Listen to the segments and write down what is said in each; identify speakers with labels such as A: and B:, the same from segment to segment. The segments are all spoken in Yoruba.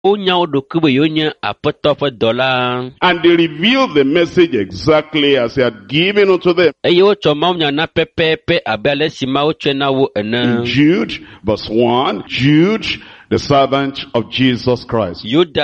A: And they revealed the message exactly as he had given unto them. In Jude, verse 1, Jude, the servant of Jesus Christ.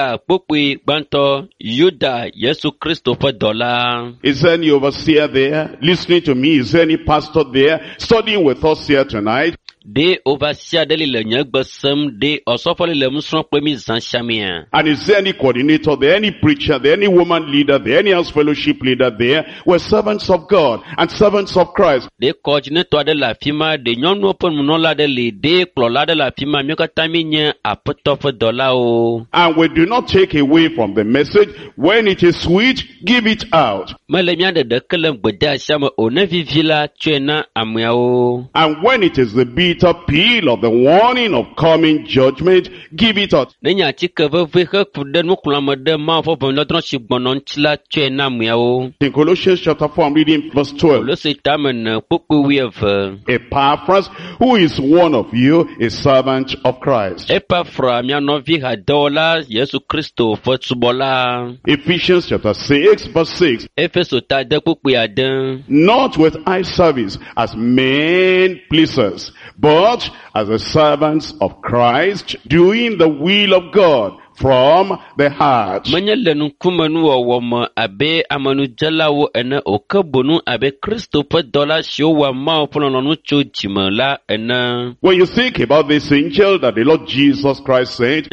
A: Is there any overseer there listening to me? Is there any pastor there studying with us here tonight?
B: De overseer de le nyagbasem de osofole le musron premi zanshamia.
A: And is there any coordinator there, any preacher there, any woman leader there, any house fellowship leader there? We're servants of God and servants of Christ.
B: De coordinator de la firma de nyonu open munola de le de klola de la firma myokatami nye apotof dola o.
A: And we do not take away from the message. When it is sweet, give it out.
B: Malemia de kelem gbede ashama onevivila twena amia o.
A: And when it is the bitter pill of the warning of coming judgment, give it out. In Colossians chapter 4, I'm reading verse 12. Epaphras, who is one of you, a servant of Christ. Ephesians chapter 6, verse 6. Not with eye service as men pleasers, but as the servants of Christ, doing the will of God from the heart. When you think about this angel that the Lord Jesus Christ sent,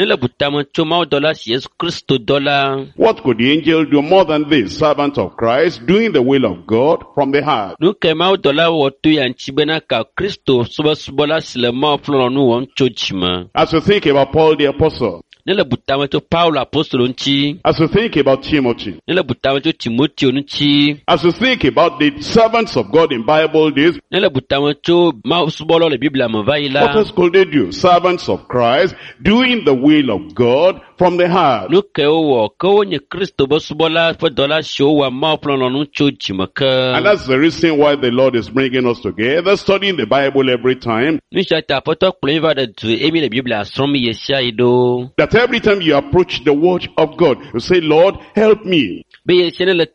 A: what could the angel do more than this? Servant of Christ, doing the will of God from the heart. As you think about Paul the Apostle, as you think about Timothy, as you think about the servants of God in Bible days, what else could they do? Servants of Christ, doing the will of God from the heart. And that's the reason why the Lord is bringing us together, studying the Bible every time. That every time you approach the word of God, you say, Lord, help me. Every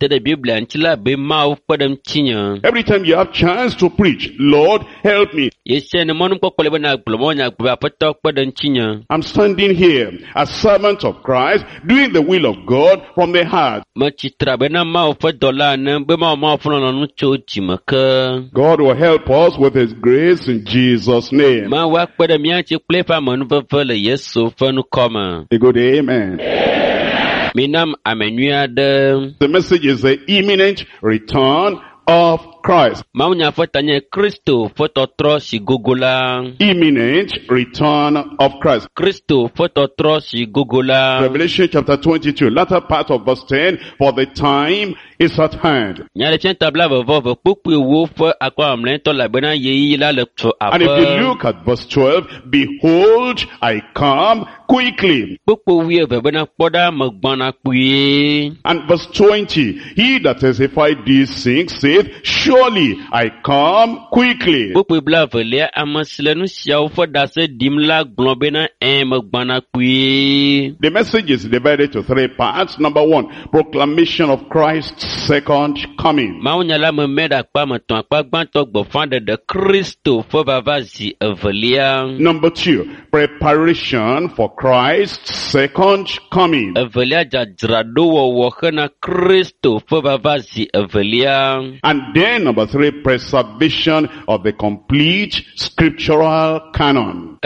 A: time you have chance to preach, Lord, help me. I'm standing here as servant of Christ, doing the will of God from the heart. God will help us with His grace in Jesus' name. A good amen. The message is the imminent return of Christ. Imminent return of Christ. Revelation chapter 22, latter part of verse 10, for the time is at hand. And if you look at verse 12, behold, I come quickly. And verse 20, he that testified these things saith, surely I come quickly. The message is divided to three parts. Number one, proclamation of Christ's second coming. Number two, preparation for Christ's second coming. And then number three, preservation of the complete scriptural canon.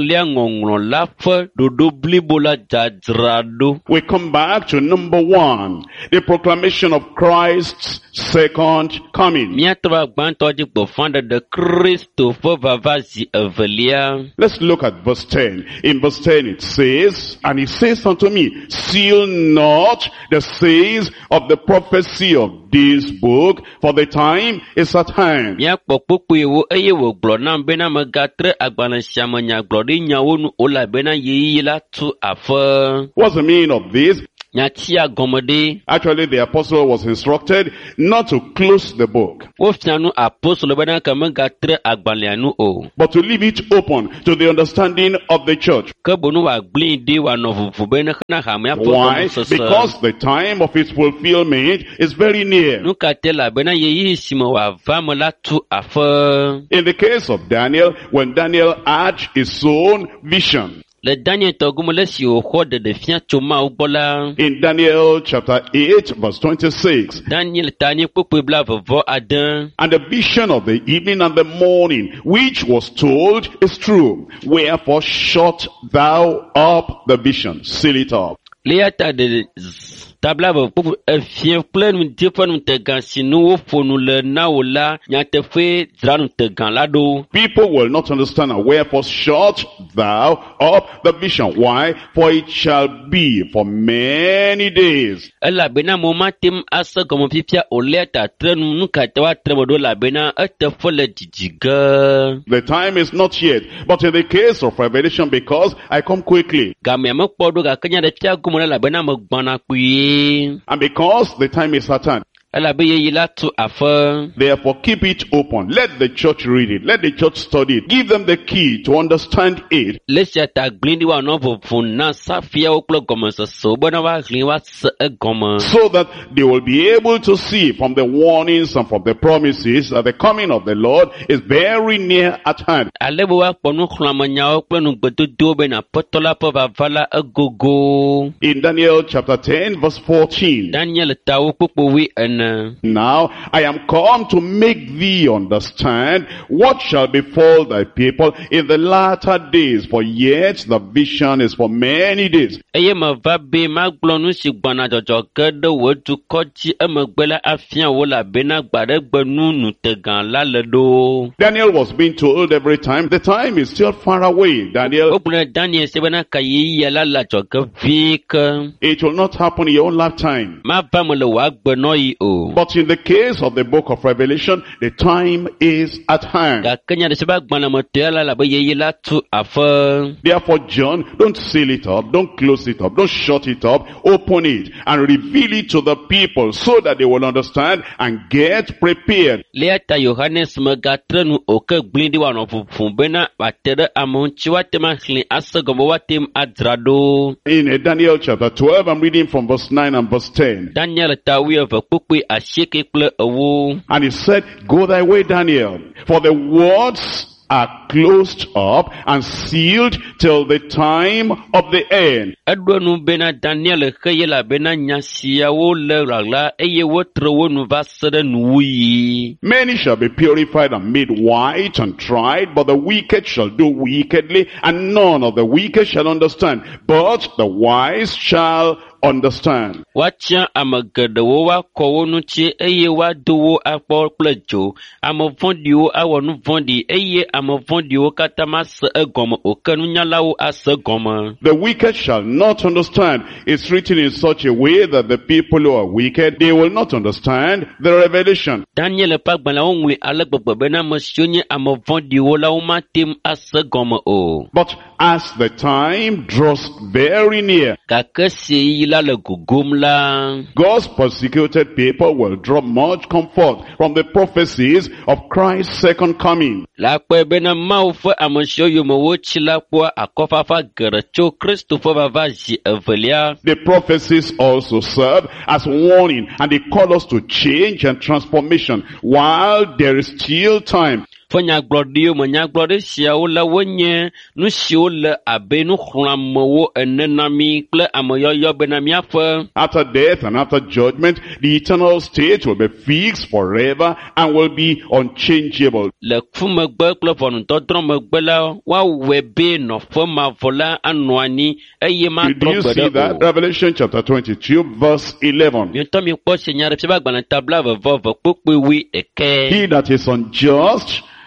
A: We come back to number one, the proclamation of Christ's second coming. Let's look at verse 10. In verse 10 it says, and he says unto me, seal not the sayings of the prophecy of this book, for the time is at hand. What's the meaning of this?
B: nyatia gomode.
A: Actually, the apostle was instructed not to close the book,
B: Wo fianu apostolo bena kamenga tre agbalianu o.
A: but to leave it open to the understanding of the church.
B: Ke bonu wa glindi wa novuvu bena kana hamya
A: Why? Because the time of its fulfillment is very near.
B: Nukatela bena yeyi simo wa vamola tu afa.
A: In the case of Daniel, when Daniel had his own vision,
B: Le Daniel togumole si o khode de fian choma ubola.
A: in Daniel chapter 8 verse 26,
B: Daniel tani popo bla vovo adan.
A: and the vision of the evening and the morning, which was told, is true. Wherefore shut thou up the vision, seal it up.
B: Leata de tabla popo fien plein different te gansinu wo fonu le na ola nyate fe dranu te ganlado.
A: People will not understand, and wherefore shut thou up the vision. Why? For it shall be for many days.
B: Ela bena moma tim asa gomo pipia oleta trenu nukatawa tremodo la bena ete fole dijiga.
A: The time is not yet, but in the case of Revelation, because I come quickly,
B: Game mo podo ga kanya de pia gumo la bena mo gbana kuyi.
A: and because the time is at hand,
B: Ela be ye la tu afa.
A: therefore keep it open. Let the church read it. Let the church study it. Give them the key to understand it.
B: Lesia ta glindi wa no funa safia oklo gomo so bona wa gliwa se gomo.
A: So that they will be able to see from the warnings and from the promises that the coming of the Lord is very near at hand.
B: Alebo wa ponu khlamanya oklo nu gbedodo be na potola po va vala agogo.
A: In Daniel chapter 10 verse 14,
B: Daniel ta opopo wi en.
A: now I am come to make thee understand what shall befall thy people in the latter days, for yet the vision is for many days.
B: Eye ma va be ma glonu si gbana jojo gede wo du koji e ma gbela afian wo la be na gbade gbenu nu tegan la le do.
A: Daniel was being told every time, the time is still far away. Daniel,
B: Obuna Daniel se bena kayi ya la la joge vik.
A: it will not happen in your own lifetime.
B: Ma va mo le wa gbeno yi o.
A: But in the case of the book of Revelation, the time is at hand.
B: Ga kenya de se ba gbana mo te la be ye la tu afa.
A: Therefore, John, don't seal it up, don't close it up, don't shut it up, open it and reveal it to the people so that they will understand and get prepared.
B: Leata Johannes ma ga trenu o ke glindi wa no fufun bena ba tere amon chi wa te ma khli asagomo wa tem adrado.
A: In Daniel chapter 12, I'm reading from verse 9 and verse 10.
B: Daniel ta wi va pukui asheke kple ewo.
A: And he said, go thy way, Daniel, for the words are closed up and sealed till the time of the end.
B: Edwenu bena Daniel kheye la bena nyasia wo le ragla eye wo trewo nu va sede nuyi.
A: Many shall be purified and made white and tried, but the wicked shall do wickedly, and none of the wicked shall understand, but the wise shall understand.
B: Wacha amagedewo wa kowo nu chi eye wa dowo akpo kple jo. Amovondi wo awonu vondi eye amovondi wo kata ma se egome okenu nyalawo ase gome.
A: The wicked shall not understand. It's written in such a way that the people who are wicked, they will not understand the revelation.
B: Daniel pa gbala onwi ale gbogbo bena mosionye amovondi wo la wo ma tem ase gome o.
A: But as the time draws very near,
B: Kakese la le gugum la.
A: God's persecuted people will draw much comfort from the prophecies of Christ's second coming.
B: La kwe bena maufe amosyo yumo wo chila kwa akofafa gerecho Christopher vavaji evelia.
A: The prophecies also serve as warning, and they call us to change and transformation while there is still time.
B: Fonya glodio monya glodio sia wo la wonye nu si wo le abe nu khram wo enenami kle amoyoyo benami afa.
A: After death and after judgment, the eternal state will be fixed forever and will be unchangeable.
B: Le kume gbe kle fonu todro me gbe la wa webe no foma vola anwani eye ma
A: Did you see that? Revelation chapter 22 verse 11.
B: Mi to mi po senyare se ba gbana tabla vo vo pope wi eke.
A: He that is unjust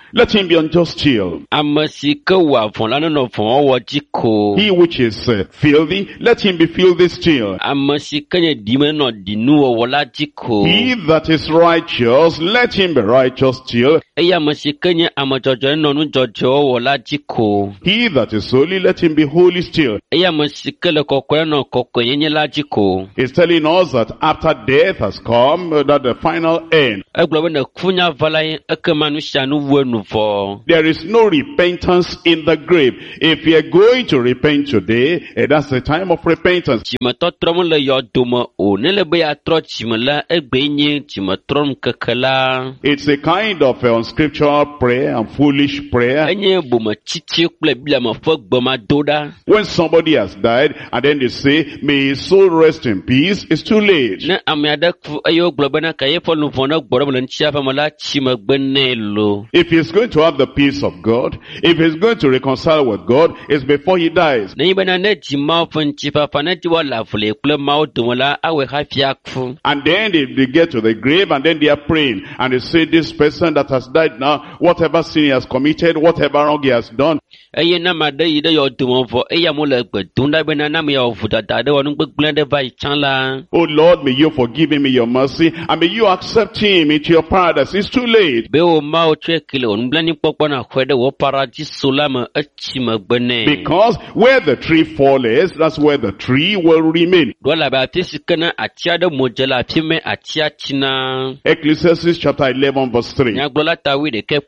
A: let him be unjust still.
B: ame si ke wɔ avɔ la nenɔ vɔ̃ wɔ dzi ko.
A: He which is filthy, let him be filthy still.
B: Ame si ke nye ɖime nɔ ɖinuwɔwɔ la dzi ko.
A: He that is righteous, let him be righteous still.
B: Eye ame si ke nye ame dzɔdzɔe nɔ nu dzɔdzɔe wɔ la dzi ko.
A: He that is holy, let him be holy still.
B: Eye ame si ke le kɔkɔe nɔ kɔkɔenyenye la dzi ko.
A: He's telling us that after death has come, that the final end.
B: Egblɔ be ne kunya va la ye, ekema nu sia nu wu enu vɔ.
A: There is no repentance in the grave. If you are going to repent today, that's the time of repentance.
B: Dzimetɔtrɔm le yɔdome o, ne le be yeatrɔ dzime la, egbe nye dzimetrɔm keke la.
A: It's a kind of unscriptural prayer and foolish prayer.
B: Enye bometsitsi kple Bibliame ƒe gbemadoɖa.
A: When somebody has died and then they say, may his soul rest in peace, it's too late.
B: Ne ame aɖe ku eye wogblɔ bena ka ye ƒe luʋɔ ne gbɔɖem le ŋutsiaƒe me la, tsi megbe nɛ lo.
A: If he's going to have the peace of God, if he's going to reconcile with God, it's before he dies.
B: Nenye bena ne dzi Mawu ƒe ŋutifafa ne di woale avli kple Mawu dome la, awɔe hafi aku.
A: And then they get to the grave and then they are praying. And they say, this person that has died now, whatever sin he has committed, whatever wrong he has done.
B: Eye ne ame aɖe yi ɖe yɔdome vɔ, eye amewo le gbe dom ɖa bena ne ame ya wɔ vodada aɖe wɔ nu gbegblẽ aɖe va yi tsã la.
A: Oh Lord, may you forgive him in your mercy and may you accept him into your paradise. It's too late.
B: Be wo Mawu tsɔe ke le wò nublanuikpɔkpɔ na xɔe ɖe wò paradiso la me, etsi megbe nɛ.
A: Because where the tree falls, that's where the tree will remain.
B: Ɖo le abe afi si ke ne ati aɖe mo dze le afi me atia tsina.
A: Ecclesiastes chapter 11 verse 3.
B: Nyagblɔla ta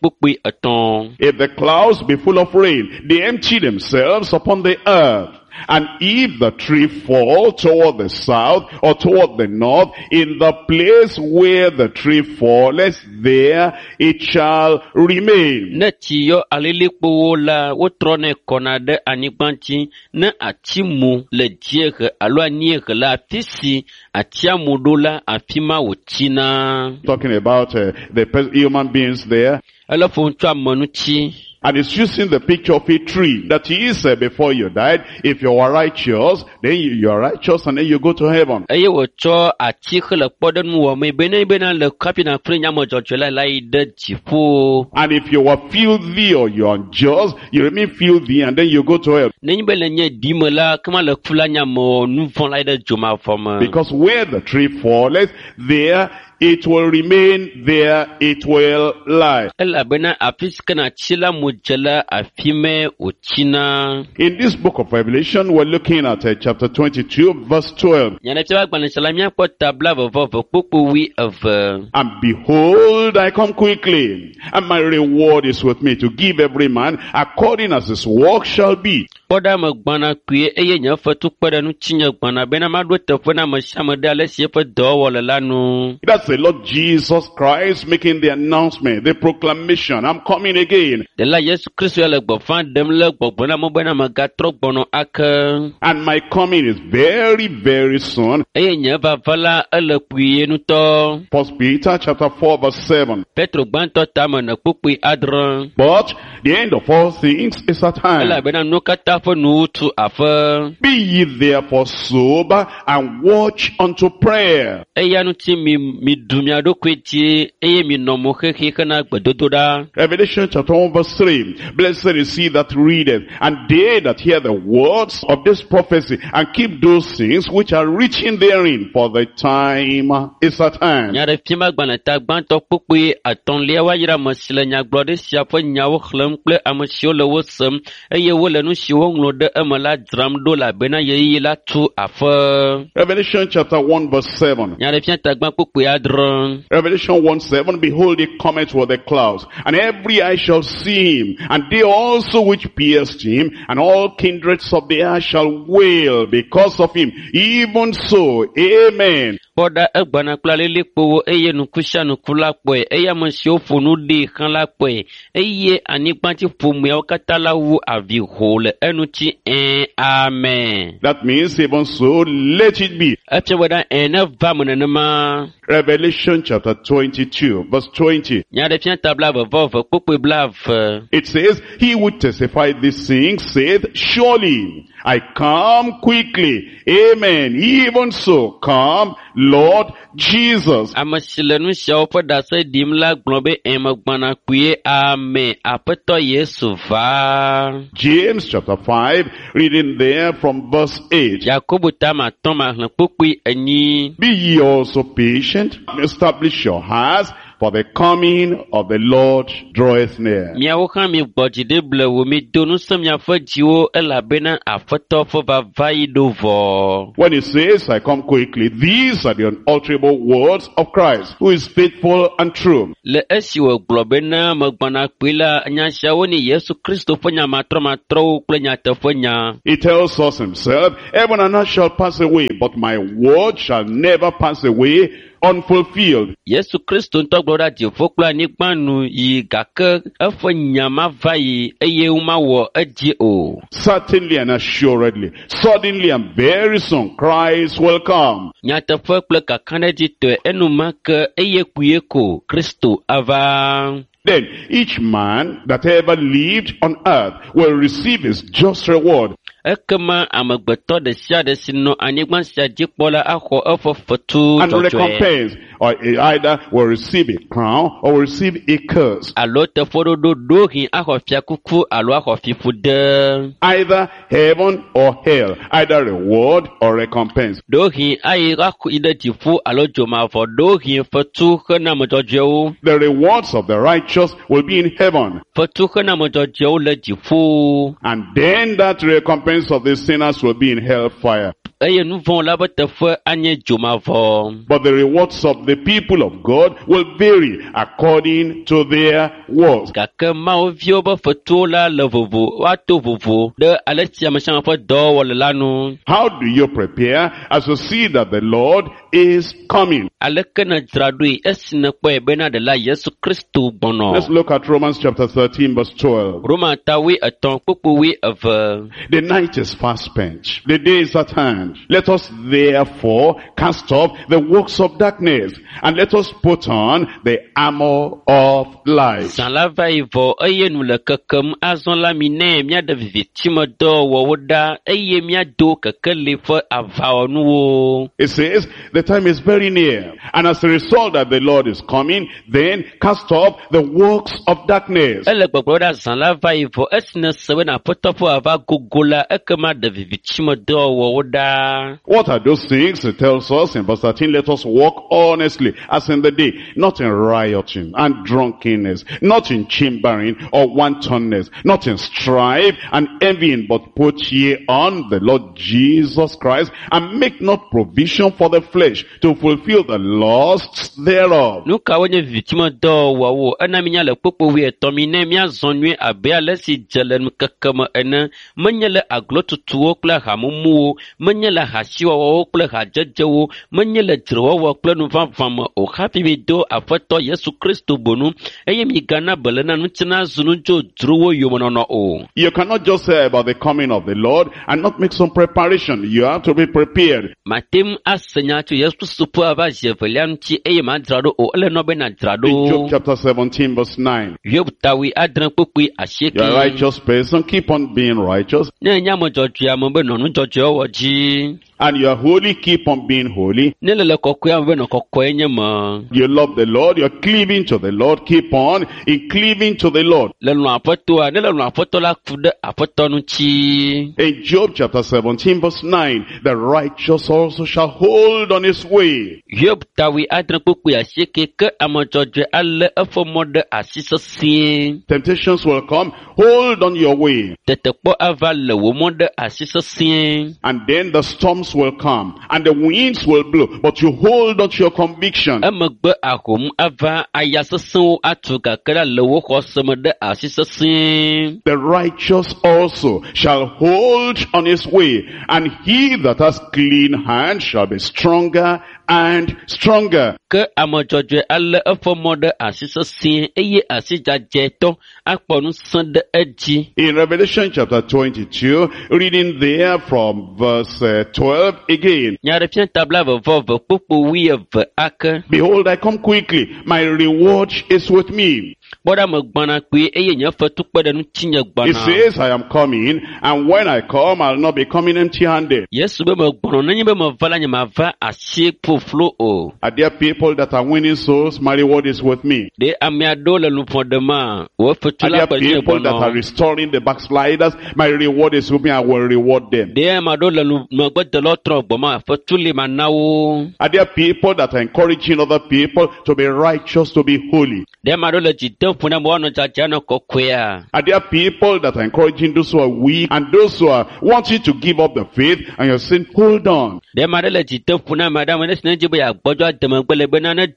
B: 11:3.
A: If the clouds be full of rain, they empty themselves upon the earth. And if the tree fall toward the south or toward the north, in the place where the tree falleth, there it shall remain.
B: Ne tsi yɔ alilikpowo la, wotrɔ ne kɔna ɖe anyigba ŋuti, ne ati mu le dziehe alo anyiehe la, afi si atia mu ɖo la, afi ma wòtsina.
A: Talking about the human beings there.
B: Ele fo ŋutsu ame ŋuti.
A: And it's using the picture of a tree that is before you died. If you are righteous, then you are righteous and then you go to heaven.
B: Eye wòtsɔ ati hele kpɔɖeŋu wɔ me bena le kapi na kple nyame dzɔdzɔe la yi ɖe dziƒo.
A: And if you are filthy or you are unjust, you remain filthy and then you go to hell.
B: Nenye be le nye ɖime la, kema le ku la nyame wɔ nu vɔ̃ la yi ɖe dzomavɔ me.
A: Because where the tree falleth, there it will remain, there it will lie.
B: Elabena afi si ke na tsi la mu dze la, afi me wòtsina.
A: In this book of Revelation, we're looking at chapter 22, verse 12.
B: Nyaneƒe agbalẽse la míakpɔ tabla vevɔve kpokpo 12.
A: And behold, I come quickly, and my reward is with me to give every man according as his work shall be.
B: Kpɔɖa me gbana kpuie eye nye fetu kpe ɖe ŋutinye gbana bena maɖo teƒe na ame sia ame ɖe ale si eƒe dɔwɔwɔ le la nu.
A: That's the Lord Jesus Christ making the announcement, the proclamation, I'm coming again.
B: De la Yesu Kristo le gbɔfã ɖem le gbɔgbɔ na mo bena megatrɔ gbɔnɔ ake.
A: And my coming is very, very soon.
B: Eye nye vava la ele kpuie nutɔ.
A: 1 Peter chapter 4 verse 7.
B: Petro gbãtɔ tame ne kpukpui adre.
A: But the end of all things is at hand.
B: Elabena nu katã ƒe nuwo tu aƒe.
A: Be ye therefore sober and watch unto prayer.
B: Eya ŋuti mi du mia ɖokui dzi eye mi nɔ mo xexi hena gbedodoɖa.
A: Revelation chapter 1 verse 3. Blessed is he that readeth, and they that hear the words of this prophecy, and keep those things which are written therein, for the time is at hand.
B: Nya ɖe fiãma agbalẽta gbãtɔ kpukpui atɔ̃lia wa yra ame si le nyagblɔɖi sia ƒe nyawo xlẽm kple ame siwo le wo sem eye wole nu siwo ŋlɔ ɖe eme la dzram ɖo elabena ɣeyiɣi la tu aƒe.
A: Revelation chapter 1 verse 7.
B: Nya ɖe fiãta gbã kpukpui adre.
A: Revelation 1:7, behold, he cometh with the clouds, and every eye shall see him, and they also which pierced him, and all kindreds of the earth shall wail because of him. Even so, amen.
B: Kpɔɖa egbana kple alilikpowo eye nuku sia nuku la kpɔe eye ame siwo ƒo nu ɖi xlã la kpɔe eye anyigbadziƒomeawo katã la wu avi ho le eŋuti. Amen.
A: That means even so, let it be.
B: Efia be ɖa ne va me nenema.
A: Revelation chapter 22 verse 20.
B: Nya ɖe fia tabla vevɔve kpukpui 20.
A: It says, he who testified these things saith, surely I come quickly. Amen. Even so, come, Lord Jesus.
B: Amashilenu shaupa dasa dimla globe emagbana kuye ame apeto Yesu va.
A: James chapter 5, reading there from verse 8.
B: Yakobu tama toma hlampukui ani.
A: Be ye also patient, and establish your hearts, for the coming of the Lord draweth near.
B: Miawoka mi bojide blewu mi donu samya fajiwo elabena afeto fo vavai dovo.
A: When he says, I come quickly, these are the unalterable words of Christ, who is faithful and true.
B: Le esiwo globena magbana kwila nyashawo ni Yesu Kristo fanya matro plenya tefanya.
A: He tells us himself, heaven and earth shall pass away, but my word shall never pass away unfulfilled.
B: Yesu Kristo ntogloda jefokla nigbanu yi gake efanya mavai eye umawo eji o.
A: Certainly and assuredly, suddenly and very soon, Christ will come.
B: Nyatefe kple kakanedi to enumake eye kuyeko Kristo ava.
A: Then each man that ever lived on earth will receive his just reward.
B: Ekema amegbeto de sia de sino anigban sia jikpola akho efo fetu
A: And recompense, or either will receive a crown or will receive a curse.
B: Alo tefodo do hin akho fiakuku alo akho fifude.
A: Either heaven or hell, either reward or recompense.
B: Do hin ai akho idetifu alo jomafo do hin fetu khana mojojo.
A: The rewards of the righteous will be in heaven.
B: Fetu khana mojojo le jifu.
A: And then that recompense of the sinners will be in hellfire.
B: Eye nuvon la betefe anye jomafo.
A: But the rewards of the people of God will vary according to their works.
B: Kake mao vio ba fetu la levovo wato vovo de alexia machan fo do wala lanu.
A: How do you prepare as you see that the Lord is coming?
B: Aleke na dradui esine kwe bena de la Yesu Kristo bono.
A: Let's look at Romans chapter 13 verse 12.
B: Roma tawi aton pupuwi ave.
A: The night is fast spent, the day is at hand. Let us therefore cast off the works of darkness, and let us put on the armor of light.
B: San la vaivo eye nu le kekem azon la mine mia de victime do woda eye mia do kekele fo avao nu.
A: It says the time is very near, and as a result that the Lord is coming, then cast off the works of darkness.
B: Ele gbogboda san la vaivo esne sewe na potofo ava gogola ekema de victime do woda.
A: What are those things? It tells us in verse 13, let us walk honestly as in the day, not in rioting and drunkenness, not in chambering or wantonness, not in strife and envying, but put ye on the Lord Jesus Christ, and make not provision for the flesh to fulfill the lusts thereof.
B: Nuka wenye victime do wawo ena minya le popo wi etomine mia zonwe abe alesi jelen kakama ena menyele aglotutuo kla hamumu menyele hasiwa wo kle hajejewo menyele drewo wo kle nuvam o happy do afeto Yesu Kristo bonu eye mi gana belena nuchina zunu jo druwo yomono o.
A: You cannot just say about the coming of the Lord and not make some preparation. You have to be prepared.
B: Matem asenya to Yesu supo ava jevelian ti eye madrado o ele no be na drado.
A: In Job chapter 17 verse 9.
B: Yob tawi adran pokui asheke.
A: You're a righteous person, keep on being righteous.
B: Ne nyamo jojo mo be no no jojo woji.
A: And you are holy, keep on being holy.
B: Ne le kokoya we no kokoye nyama.
A: You love the Lord, you're cleaving to the Lord, keep on in cleaving to the Lord.
B: Le no apoto a ne le no apoto la kude apoto nu chi.
A: In Job chapter 17 verse 9, the righteous also shall hold on his way.
B: Yob tawi adran pokui asheke ke amojojo alle efomode asisasi.
A: Temptations will come, hold on your way.
B: Tetepo ava le wo mode asisasi.
A: And then the storms will come, and the winds will blow, but you hold on to your conviction.
B: Amagbe ahom ava ayasasu atuka kala le wo khosomode asisasi.
A: The righteous also shall hold on his way, and he that has clean hands shall be stronger and stronger.
B: Ke amojojo alle efomode asisasi eye asijajeto akponu sande eji.
A: In Revelation chapter 22, reading there from verse 12 again.
B: Nyare pien tabla vove popo wi eve ake.
A: Behold, I come quickly, my reward is with me,
B: Boda magbana kwe eye nya fatu kpeda nu tinya
A: He
B: gbana.
A: says, I am coming, and when I come, I'll not be coming empty-handed.
B: Yesu be magbana nanyi be mavala nya mava ashe poflo o.
A: Are there people that are winning souls? My reward is with me.
B: De amia dole lu fondema. Wo
A: Are
B: fatula
A: there
B: pa
A: people that are restoring the backsliders? My reward is with me. I will reward them.
B: De ma dole lu magbada lotro boma fatuli manawo.
A: Are there people that are encouraging other people to be righteous, to be holy?
B: De ma dole jidon funa mo no jajana kokwea.
A: Are there people that are encouraging those who are weak and those who are wanting to give up the faith, and you're saying, hold on.
B: De ma dole jidon funa madam ne sne jibo ya gbojo ademagbele bena na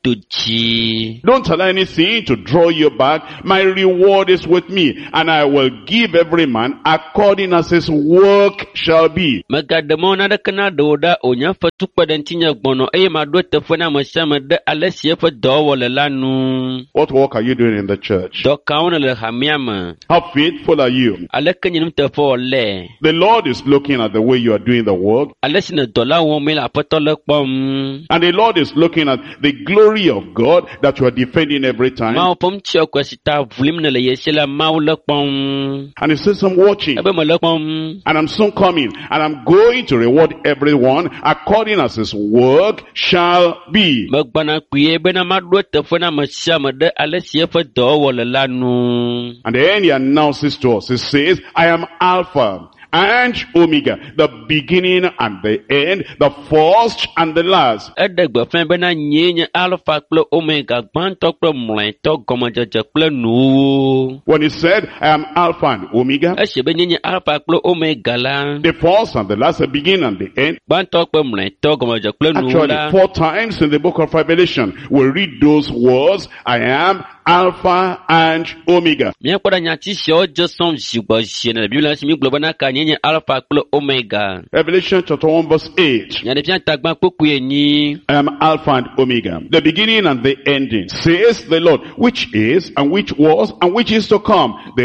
B: doji.
A: Don't allow anything to draw you back. My reward is with me, and I will give every man according as his work shall be.
B: Magademo na da kana doda onya fatu kpadan tinya gbono e ma do tefuna mashama de alesiye fa dowole lanu.
A: What work are you doing in the church?
B: Do kauna le hamiama.
A: How faithful are you?
B: Alekanyinum tefo le.
A: The Lord is looking at the way you are doing the work,
B: Alesina dola wo mela patole kpom.
A: and the Lord is looking at the glory of God that you are defending every time.
B: Ma pom chio kwasita vlim na le yesela maula kpom.
A: And he says, I'm watching,
B: Ebe mala kpom.
A: and I'm soon coming, and I'm going to reward everyone according as his work shall be.
B: Magbana kuye bena madwo tefuna mashama de alesiye fa dowole lanu.
A: And then he announces to us, he says, I am Alpha and Omega, the beginning and the end, the first and the last.
B: Edegbe fen bena nyenye alpha kple omega gbanto kple mlento gomajaja kple nuwo.
A: When he said, I am Alpha and Omega,
B: Eshe be nyenye alpha kple omega la.
A: the first and the last, the beginning and the end.
B: Gbanto kple mlento gomajaja kple nuwo
A: Actually,
B: la.
A: 4 times in the book of Revelation, we read those words, I am Alpha and Omega.
B: Mia kwada nyati sho josom jigbo jene la Biblia si mi glo bana ka nyenye alpha kple omega.
A: Revelation chapter 1 verse 8.
B: Nyane pia tagban pokuye ni.
A: I am Alpha and Omega, the beginning and the ending, says the Lord, which is and which was and which is to come, the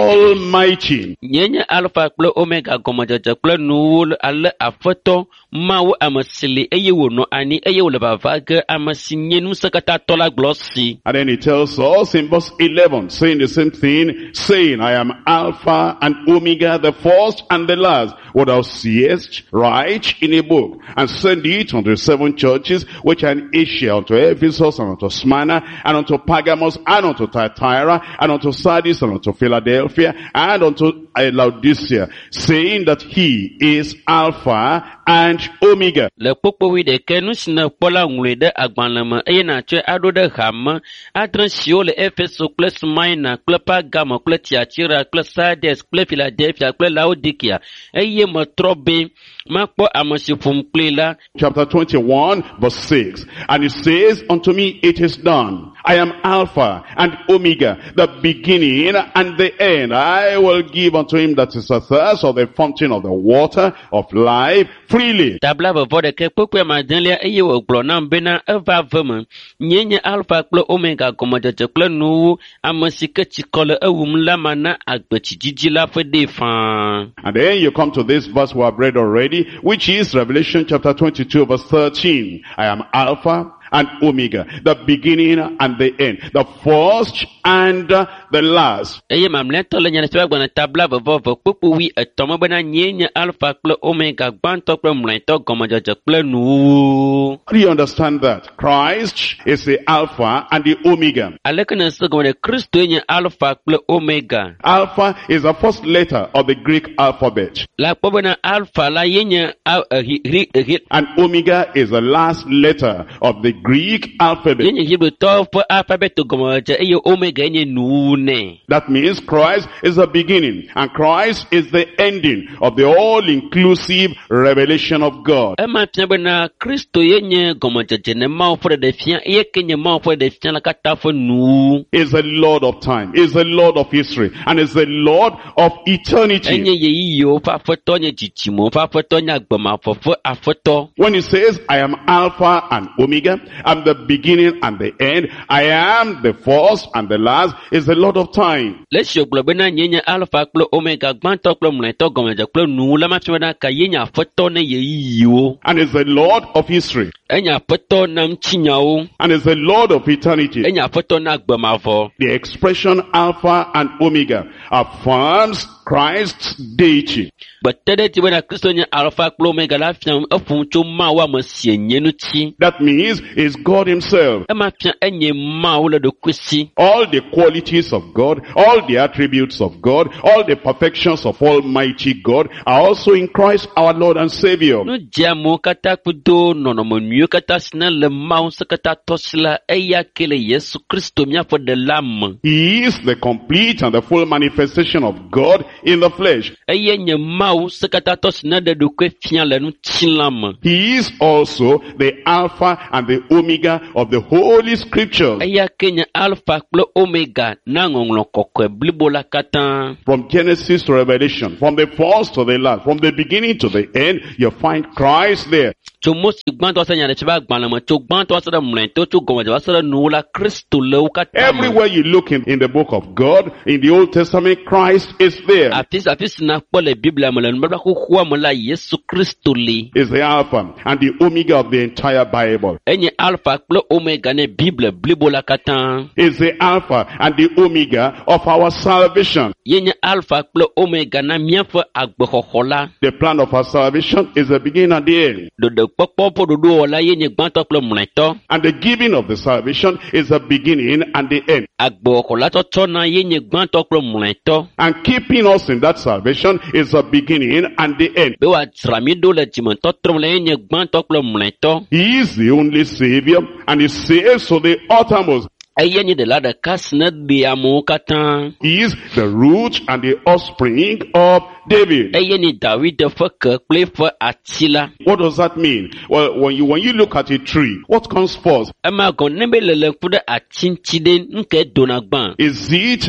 A: Almighty.
B: Nyenye alpha kple omega gomajaja kple nuwo ale afeto mawo amasili eye wono ani eye wole bavage amasinyenu sekata tola glosi.
A: And then he tells us in verse 11, saying the same thing, saying, I am Alpha and Omega, the first and the last. What thou seest, write in a book, and send it unto the 7 churches which are in Asia, unto Ephesus, and unto Smyrna, and unto Pergamos, and unto Thyatira, and unto Sardis, and unto Philadelphia, and unto Laodicea, saying that he is Alpha and Omega.
B: Le popo wi de kenu sina pola ngule de agbanlama eye na twe ado de hama atran sio le Efeso kle Smyrna kle Pergamo kle Thyatira kle Sardis kle Philadelphia kle Laodicea eye matrobe makpo amasifum kle la.
A: Chapter 21 verse 6. And it says unto me, it is done. I am Alpha and Omega, the beginning and the end. I will give unto him that is athirst of the fountain of the water of life freely.
B: Tabla bo de ke popo ma denle eye wo glo na bena eva vema nyenye alpha kle omega gomajaja kle nu amasike chikole ewum la mana agbechi jiji la fe defan.
A: And then you come to this verse we have read already, which is Revelation chapter 22 verse 13. I am Alpha and Omega, the beginning and the end, the first and the last.
B: Eye mamle tole nyane twa gbana tabla bo popo wi etomo bena nyenye alpha kle omega gbanto kle mlento gomajaja kle nu.
A: Do you understand that? Christ is the Alpha and the Omega.
B: Alekana so gomane Kristo yenye alpha kle omega.
A: Alpha is the first letter of the Greek alphabet.
B: La pobena alpha la yenye
A: And Omega is the last letter of the Greek alphabet.
B: yenye Hebrew to for alphabet to gomajaja eye omega yenye nu ne.
A: That means Christ is the beginning and Christ is the ending of the all-inclusive revelation of God.
B: Ema pina Kristo yenye gomajaja ne ma for de fia ye kenye ma for de fia la kata for nu.
A: Is the Lord of time, is the Lord of history, and is the Lord of eternity.
B: Enye ye yo fa foto nye jichimo fa foto nya gboma fofo afoto.
A: When he says, I am Alpha and Omega, I'm the beginning and the end, I am the first and the last, is the Lord of time.
B: Let's show globena nyenye alpha klo omega gbanto klo mleto gomaja klo nu la ma pina ka yenya foto ne ye yo.
A: And is the Lord of history.
B: Enya aƒetɔ na ŋutinyawo.
A: and is the Lord of eternity.
B: Enya aƒetɔ na agbemavɔ.
A: The expression Alpha and Omega affirms Christ's deity.
B: Gbetede ti bena Kristo nye Alpha kple Omega la fiam efum tso Mawu ame sie nye ŋuti.
A: That means is God himself.
B: Ema fia enye Mawu le ɖokui si.
A: All the qualities of God, all the attributes of God, all the perfections of Almighty God are also in Christ our Lord and Savior.
B: Nu dziamewo katã kudo nɔnɔme nyuiwo katã si ne le Mawu se katã tɔsi la eya ke le Yesu Kristo míaƒe ɖela me.
A: He is the complete and the full manifestation of God in the flesh.
B: Eye nye Mawu se katã tɔsi ne ɖe ɖokui fia le ŋutilã me.
A: He is also the Alpha and the Omega of the Holy Scriptures.
B: Eya ke nye Alpha kple Omega na ŋɔŋlɔ kɔkɔe blibo la katã.
A: From Genesis to Revelation, from the first to the last, from the beginning to the end, you find Christ there.
B: Tso Mose gbãtɔ se nya ɖe tsi be agbalẽ me, tso gbãtɔ se ɖe mlɔetɔ, tso gɔmedzeba se ɖe nuwo la, Kristo le wo katã me.
A: Everywhere you look in the book of God, in the Old Testament, Christ is there.
B: Afi si nakpɔ le Biblia me le nubabla xoxoa me la, Yesu Kristo li.
A: Is the Alpha and the Omega of the entire Bible.
B: Enye Alpha kple Omega ne Bible blibo la katã.
A: Is the Alpha and the Omega of our salvation.
B: Ye nye Alpha kple Omega na míaƒe agbexɔxɔ la.
A: The plan of our salvation is the beginning and the end.
B: Ɖoɖekpɔkpɔ ƒe ɖoɖo wɔla ye nye gbãtɔ kple mlɔetɔ.
A: And the giving of the salvation is the beginning and the end.
B: Agbexɔ la tɔtɔ na ye nye gbãtɔ kple mlɔetɔ.
A: And keeping us in that salvation is the beginning and the end.
B: Be wòadzra mí ɖo le dzimetɔtrɔm le ye nye gbãtɔ kple mlɔetɔ.
A: He is the only Savior and he saves to the uttermost.
B: Eye nye ɖela ɖeka si ne ɖe amewo katã.
A: He is the root and the offspring of David.
B: Eye nye David ƒe ke kple ƒe ati la.
A: What does that mean? Well, when you look at a tree, what comes first?
B: Ema gɔn ne be lele ƒu ɖe ati ŋuti ɖe nuke dona gbã.
A: Is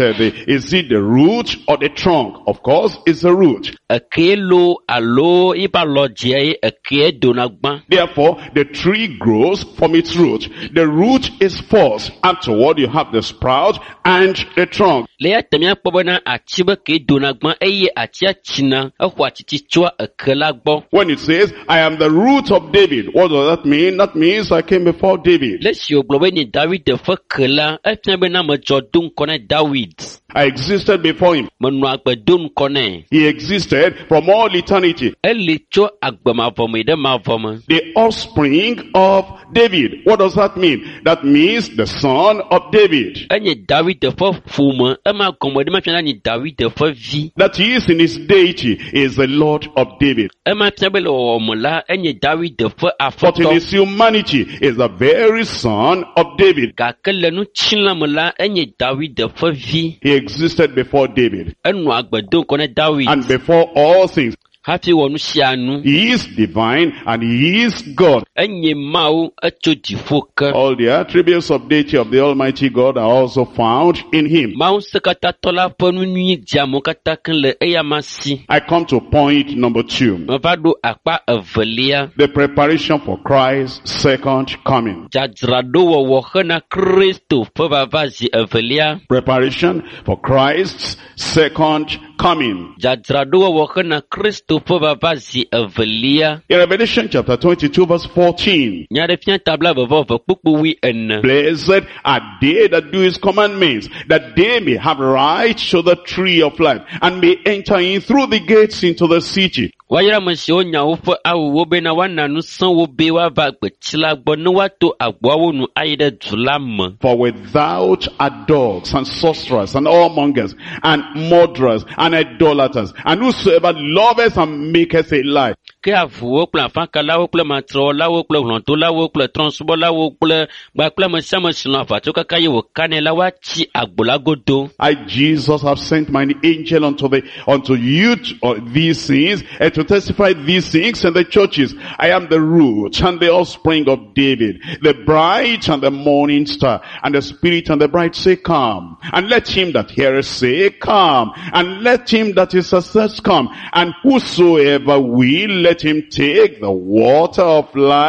A: it the root or the trunk? Of course, it's the root.
B: Eke lo alo yiƒe alɔdzia ye eke dona gbã.
A: Therefore, the tree grows from its root. The root is first. Afterward, you have the sprout and the trunk.
B: Le ya temia kpɔ bena ati be ke dona gbã eye atia tsina exɔ atiti tsoa eke la gbɔ.
A: When it says, I am the root of David, what does that mean? That means I came before David.
B: Le si wògblɔ be nye David ƒe ke la, efia bena medzɔ do ŋkɔ ne David.
A: I existed before him.
B: Menɔ agbe do ŋkɔ nɛ.
A: He existed from all eternity.
B: Eli tso agbemavɔ me ɖe mavɔ me.
A: The offspring of David. What does that mean? That means the son of David.
B: Enye David ƒe ƒome, ema gɔme ɖe mefia na nye David ƒe vi.
A: That he is in his deity is the Lord of David.
B: Ema fia be le wɔwɔ me la, enye David ƒe
A: But in
B: afɔtɔ.
A: his humanity is the very son of David.
B: Gake le nutsila me la, enye David ƒe vi.
A: He existed before David.
B: Enɔ agbe do ŋkɔ ne David.
A: And before all things,
B: Hafi wɔ nu sia nu.
A: he is divine and he is God.
B: Enye Mawu etso dziƒo ke.
A: All the attributes of deity of the Almighty God are also found in him.
B: Mawu se katã tɔ la ƒe nu nyui dziamewo katã ke le eya ma si.
A: I come to point number 2.
B: Meva ɖo akpa evelia.
A: The preparation for Christ's second coming.
B: Dzadzraɖo wɔwɔ hena Kristo ƒe vava zi evelia.
A: Preparation for Christ's second coming.
B: Dzadzraɖo wɔwɔ hena Kristo ƒe vava zi evelia.
A: In Revelation chapter 22 verse 14.
B: Nya ɖe fia tabla veveve kpukpu wi ene.
A: Blessed are they that do his commandments, that they may have right to the tree of life, and may enter in through the gates into the city.
B: Wayra me siwo nya woƒe awuwo bena woana nu sẽwo be woava gbetsi la gbɔ ne woato agboawo nu ayi ɖe du la me.
A: For without are dogs and sorcerers and whoremongers and murderers and idolaters and whosoever loveth and maketh a lie.
B: Ke avuwo kple afakalawo kple matrɔwɔlawo kple hlɔ̃dolawo kple trɔ̃subɔlawo kple gbakple ame sia ame si lɔ̃ aʋatso kaka ye wòkanɛ la woatsi agbo la godo.
A: I, Jesus, have sent mine angel unto you these things, and to testify these things in the churches. I am the root and the offspring of David, the bright and the morning star. And the Spirit and the bride say, come. And let him that heareth say, come. And let him that is athirst come. And whosoever will, let him take the water of life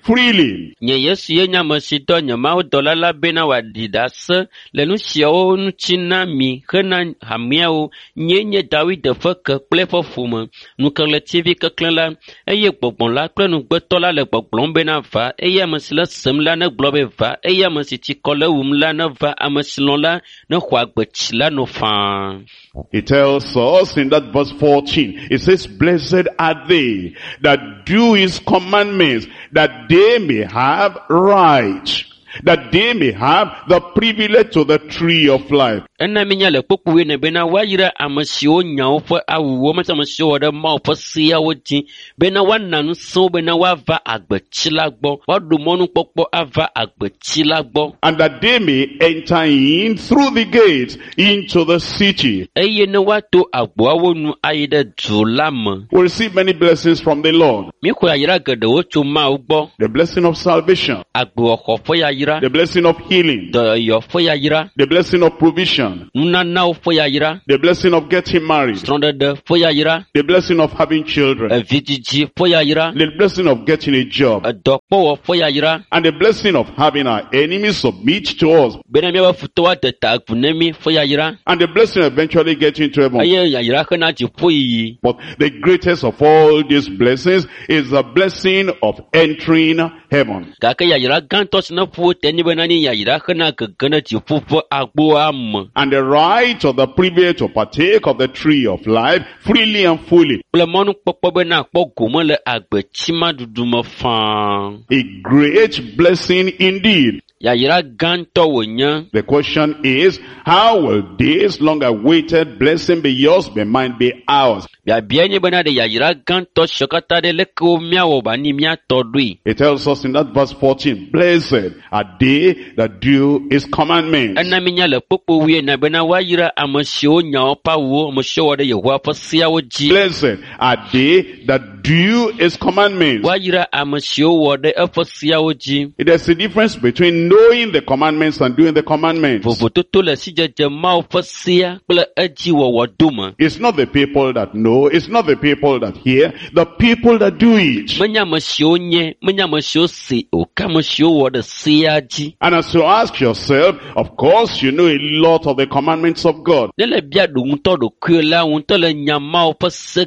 A: freely.
B: Nye Yesu ye nyamesido nyamao dolala bena wa didase lenu siao nuchina mi hena hamiao nye David feke plefo fume nukele TV keklela eye gbobon la kple nugbetola le gbogbon bena va eye amesile sem la ne globe va eye amesiti kole wum la ne va amesilon la ne khwagbechi la no fa.
A: It tells us in that verse 14, it says, blessed are they that do his commandments, that they may have right, that they may have the privilege to the tree of life.
B: Ena minya le pokuwe ne bena wayira amasio nyao fa awuwo mata amasio wada ma ofa sia woti bena wananu so bena wava agbechila gbo wadumonu popo ava agbechila gbo,
A: And that they may enter in through the gates into the city.
B: eye ne wato agboawonu ayide dulam
A: We receive many blessings from the Lord.
B: mi ko ayira gede wotu ma ugbo
A: The blessing of salvation,
B: agbo khofo yayira
A: the blessing of healing,
B: do yo fo yayira
A: the blessing of provision,
B: nunana fo yayira
A: the blessing of getting married,
B: stronde de fo yayira
A: the blessing of having children,
B: vidiji fo yayira
A: the blessing of getting a job,
B: dokpo fo yayira
A: and the blessing of having our enemies submit to us,
B: bena mi wa futowa de tagunemi fo yayira
A: and the blessing of eventually getting to heaven.
B: aye yayira kana ji fo yi.
A: But the greatest of all these blessings is the blessing of entering heaven.
B: Kaka yayira gantos na fu teni benani yayira kana gana ji fufu agbo am.
A: And the right or the privilege to partake of the tree of life freely and fully.
B: Plemonu popo bena po gomo le agbe chima duduma fa.
A: A great blessing indeed.
B: Yayira ganto wonya.
A: The question is, how will this long-awaited blessing be yours, be mine, be ours?
B: Ya bienye bena de yayira ganto shokata de leko mia wo bani mia todui.
A: It tells us in that verse 14, blessed are they that do his commandments.
B: Ana minya le popo wie na bena wayira amasio nya pa wo amasio wo de Yehowa fa sia wo ji.
A: Blessed are they that do his commandments.
B: Wayira amasio wo de fa sia wo ji.
A: There's a difference between knowing the commandments and doing the commandments.
B: Vovototo le sijeje ma fa sia kple eji wo woduma.
A: It's not the people that know, it's not the people that hear, the people that do it.
B: Menya masio nye, menya masio si o kamasio wo de sia ji.
A: And as you ask yourself, of course you know a lot of the commandments of God.
B: Nele bia do unto do kwela unto le nyama o fa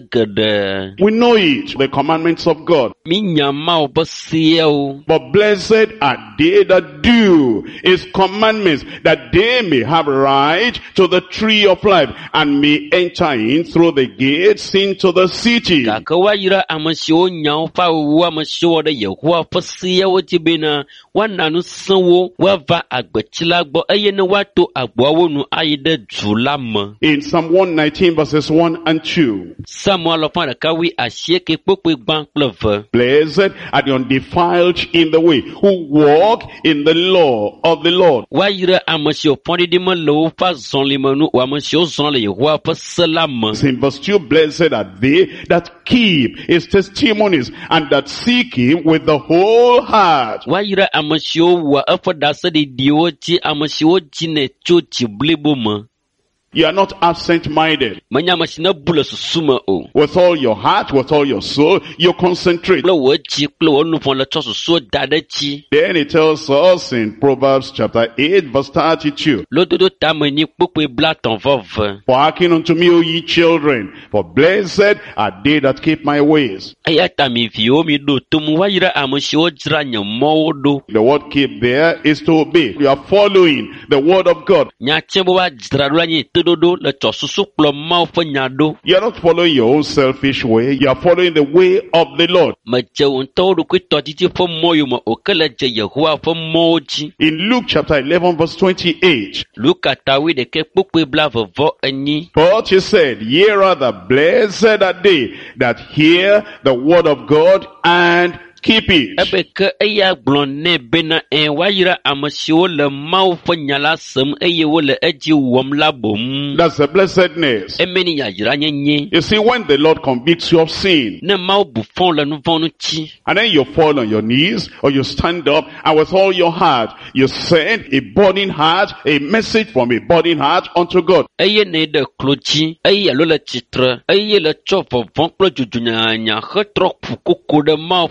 B: segede.
A: We know it, the commandments of God.
B: Mi nyama o fa sia o.
A: But blessed are they that do his commandments, that they may have right to the tree of life and may enter in through the gates into the city.
B: Kaka wayira amasio nya fa wo amasio de Yehowa fa sia wo ji bena wana no sanwo wa va agbechila gbo eye ne wato agboawo nu ayide dulam.
A: In Psalm 119 verses 1 and 2.
B: Samuel fa da kawi asieke pope gban pleve.
A: Blessed are the undefiled in the way, who walk in the law of the Lord.
B: Wayira amasio fondi di mo lo fa zon limanu wa amasio zon le Yehowa fa salam.
A: In verse 2, blessed are they that keep his testimonies and that seek him with the whole heart.
B: Wayira amasio wa afa da se di dioti amasio jine chochi blibuma.
A: You are not absent-minded.
B: Manya masina bula susuma o.
A: With all your heart, with all your soul, you concentrate.
B: Plo wo chi plo wo nu fon la chosu so dade chi.
A: Then it tells us in Proverbs chapter 8 verse 32.
B: Lododo tamani pope blaton vove.
A: For hearken unto me, O ye children, for blessed are they that keep my ways.
B: Ayata mi vio mi do tumu wayira amoshi o jira nyamo do.
A: The word keep there is to obey. You are following the word of God.
B: Nya chembo wa jira do anyi tododo le chosusu plo ma fo nyado.
A: You are not following your own selfish way. You are following the way of the Lord.
B: Ma je unto do ku totiti fo moyo mo okele je Yehowa fo moji.
A: In Luke chapter 11 verse 28.
B: Luka tawi de ke pope bla vovo anyi.
A: But he said, ye rather blessed are they that hear the word of God and keep it.
B: Ebe ke eya glon ne bena en wayira amoshi o le ma fo nyala sem eye wo le eji wom labom.
A: That's the blessedness.
B: Emeni ya jira nyenye.
A: You see, when the Lord convicts you of sin,
B: Ne ma bufon le nou von nou chi.
A: and then you fall on your knees or you stand up and with all your heart you send a burning heart, a message from a burning heart unto God.
B: Eye ne de klochi, eye lo le chitre, eye le chof von klo jujunya nya he trok pu koko de ma feng fu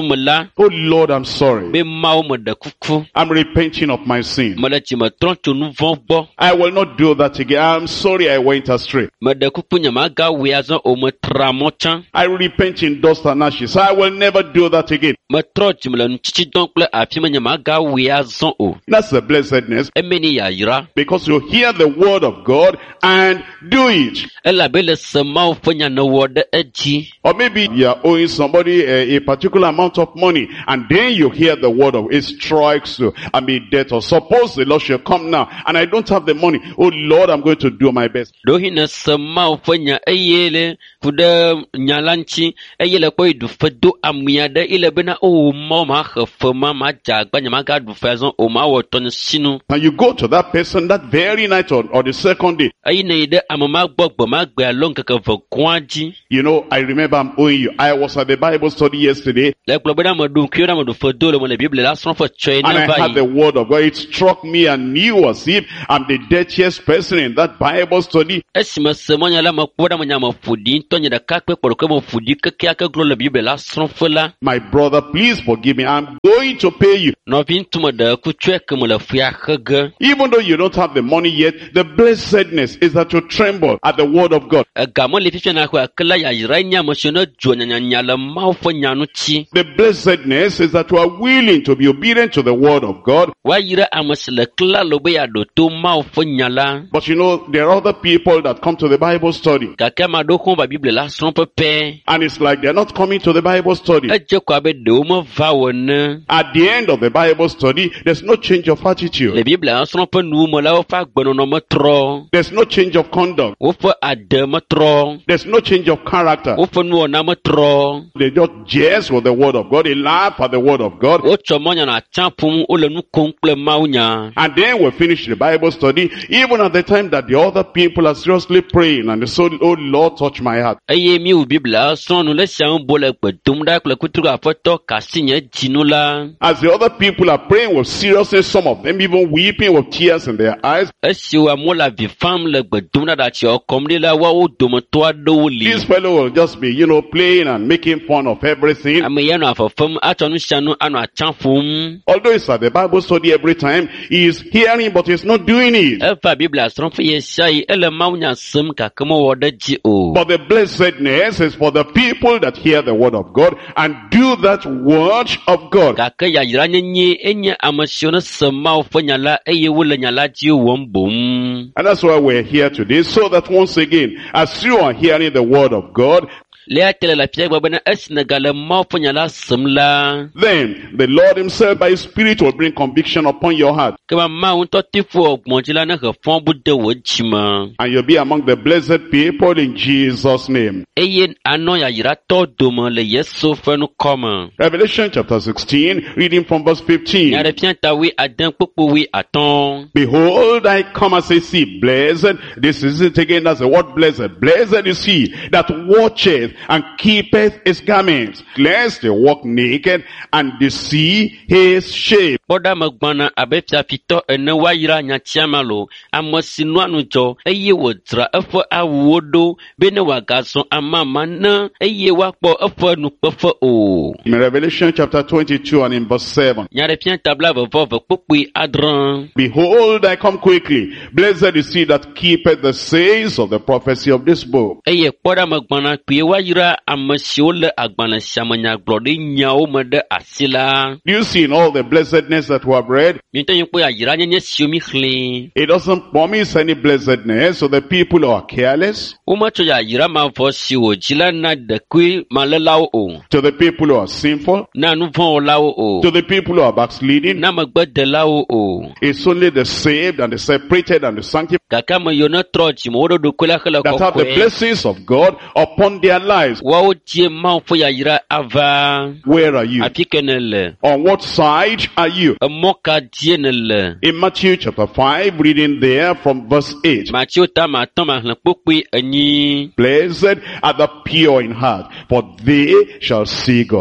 B: kuku me la.
A: Oh Lord, I'm sorry.
B: Be Mao me de kuku.
A: I'm repenting of my sin.
B: Me le tsi me trɔ tso nu vɔ̃ gbɔ.
A: I will not do that again. I'm sorry I went astray.
B: Me de kuku nye ma ga wea zɔn o me tra mɔ tsã.
A: I repent in dust and ashes. I will never do that again.
B: Me trɔ tsi me le nutsitsi dɔn kple afi me nye ma ga wea zɔn o.
A: That's the blessedness,
B: Eme ni yayra.
A: because you hear the word of God and do it.
B: Elabe le se Mawu ƒe nya ne wɔ ɖe edzi.
A: Or maybe you are owing somebody a particular amount of money, and then you hear the word of it strikes you. I'm in debt, or suppose the Lord shall come now and I don't have the money. Oh Lord, I'm going to do my best.
B: Ɖohi ne se Mawu ƒe nya eye le ku ɖe nya la ŋuti eye le kpɔ yi ɖu fe do amui aɖe ile bena o Mawu ma xe fe ma dze agba nye ma ga ɖu fe zɔn o ma wɔ tɔ ne sinu.
A: And you go to that person that very night or the second day.
B: Eyi ne yi ɖe ame ma gbɔ gbe ma gbe alo ŋkeke ve gɔ̃a dzi.
A: You know, I remember I'm owing you. I was at the Bible study yesterday,
B: Le gblɔ be ɖe ame ɖo ŋkuio ɖe ame ɖu fe do le me le Biblia la srɔ̃ ƒe tsɔe
A: and
B: ne
A: I
B: va
A: had
B: yi.
A: the word of God. It struck me and knew as if I'm the dirtiest person in that Bible study.
B: Esi me se mɔnya la me kpɔ ɖe me nya me ƒoɖi ŋutɔ nye ɖeka kpe kpɔɖo ke me ƒoɖi kekeake glo le Biblia la srɔ̃ƒe la.
A: My brother, please forgive me. I'm going to pay you.
B: Nɔvi ŋutu me ɖe kutsɔe ke me le fia xe ge.
A: Even though you don't have the money yet, the blessedness is that you tremble at the word of God.
B: Ega me le fifia na xɔ ake la yayra nye ame siwo ne dzo nyanyanya le Mawu ƒe nya ŋuti.
A: The blessedness is that you are willing to be obedient to the word of God.
B: Woayra ame si le kla lo be yeaɖo to Mawu ƒe nya la.
A: But you know, there are other people that come to the Bible study,
B: Gake ame aɖewo xɔ va Biblia la srɔ̃ƒe pɛ.
A: and it's like they're not coming to the Bible study.
B: Edze ko abe ɖewo meva o ene.
A: At the end of the Bible study, there's no change of
B: Le
A: attitude.
B: Biblia la srɔ̃ƒe nuwo me la woƒe agbenɔnɔ me trɔ.
A: There's no change of conduct.
B: Woƒe ade me trɔ.
A: There's no change of character.
B: Woƒe nuwɔna me trɔ.
A: They just jest with the word of God. They laugh at the word of God.
B: Wotsɔ mɔnya nɔ atsa ƒom, wole nu kom kple Mawu nya.
A: And then we finish the Bible study, even at the time that the other people are seriously praying, and they say, oh Lord, touch my heart.
B: Eye mi wu Biblia srɔ̃ nu le siawo bo le gbe dom ɖa kple kutru aƒetɔ kasi nye dzinu la.
A: As the other people are praying with seriousness, some of them even weeping with tears in their eyes,
B: Esiwo amewo le avi fam le gbe dom ɖa ɖe atsia kɔm ɖi la, woawo dometɔ aɖewo li.
A: this fellow will just be, playing and making fun of everything.
B: Ame ya nɔ afefem atsɔ nu sia nu anɔ atsa ƒom.
A: Although it's at the Bible study every time, he is hearing but he's not doing it.
B: Eva Biblia srɔ̃ƒe ye sia yi ele Mawu nya sem gake mewɔ ɖe dzi o.
A: But the blessedness is for the people that hear the word of God and do that word of God.
B: Gake yayra nyenye enye ame siwo ne se Mawu ƒe nya la eye wole nya la dzi wɔm bom.
A: And that's why we're here today, so that once again, as you are hearing the word of God,
B: Le atele le fia gbɔ bena esi negale Mawu ƒe nya la sem la.
A: then the Lord himself by his Spirit will bring conviction upon your heart.
B: Kema Mawu ŋutɔ tifo gbɔ̃dzi la ne he fɔ̃ bu de wò dzi me.
A: And you'll be among the blessed people in Jesus' name.
B: Eye anɔ yayratɔ dome le Yesu ƒe nukɔ me.
A: Revelation chapter 16, reading from verse 15.
B: Nya ɖe fia ta wi ade kpokpo wi atɔ̃.
A: Behold, I come as a thief. Blessed, this is it again, that's the word blessed. Blessed is he that watcheth and keepeth his garments, lest he walk naked and they see his shame.
B: Kpɔɖa me gbɔna abe fiafitɔ ene woayra nyatsiama lo. Ame si nɔa nu dzɔ eye wòdzra eƒe awuwo ɖo be ne wòagazɔ amama ne eye woakpɔ eƒe nukpeƒe o.
A: In Revelation chapter 22 and in verse 7.
B: Nya ɖe fia ta blavevɔve kpokpoe adre.
A: Behold, I come quickly. Blessed is he that keepeth the sayings of the prophecy of this book.
B: Eye kpɔɖa me gbɔna kpuie woayra ame siwo le agbalẽ sia me nyagblɔɖi nyawo me ɖe asi la.
A: Do you see in all the blessedness that we have read?
B: Mientɔ nye kpɔ yayra nyenye siwo mi xlẽ.
A: It doesn't promise any blessedness to the people who are careless,
B: Wometsɔ yayra mavɔ siwo dzi la na ɖekui malélawo o.
A: to the people who are sinful,
B: Na nu vɔ̃ wɔlawo o.
A: to the people who are backsliding.
B: Na megbedelawo o.
A: It's only the saved and the separated and the sanctified
B: Gake ame yiwo ne trɔ dzime wo ɖo ɖokui la hele
A: that have the
B: kɔkɔe.
A: blessings of God upon their lives.
B: Woawo die Mawu ƒe yayra ava.
A: Where are you?
B: Afi ke ne le.
A: On what side are you?
B: Emɔ ka die ne le.
A: In Matthew chapter 5, reading there from verse 8.
B: Matthew ta matɔ̃ mahlẽ kpokpoe enyi.
A: Blessed are the pure in heart, for they shall see God.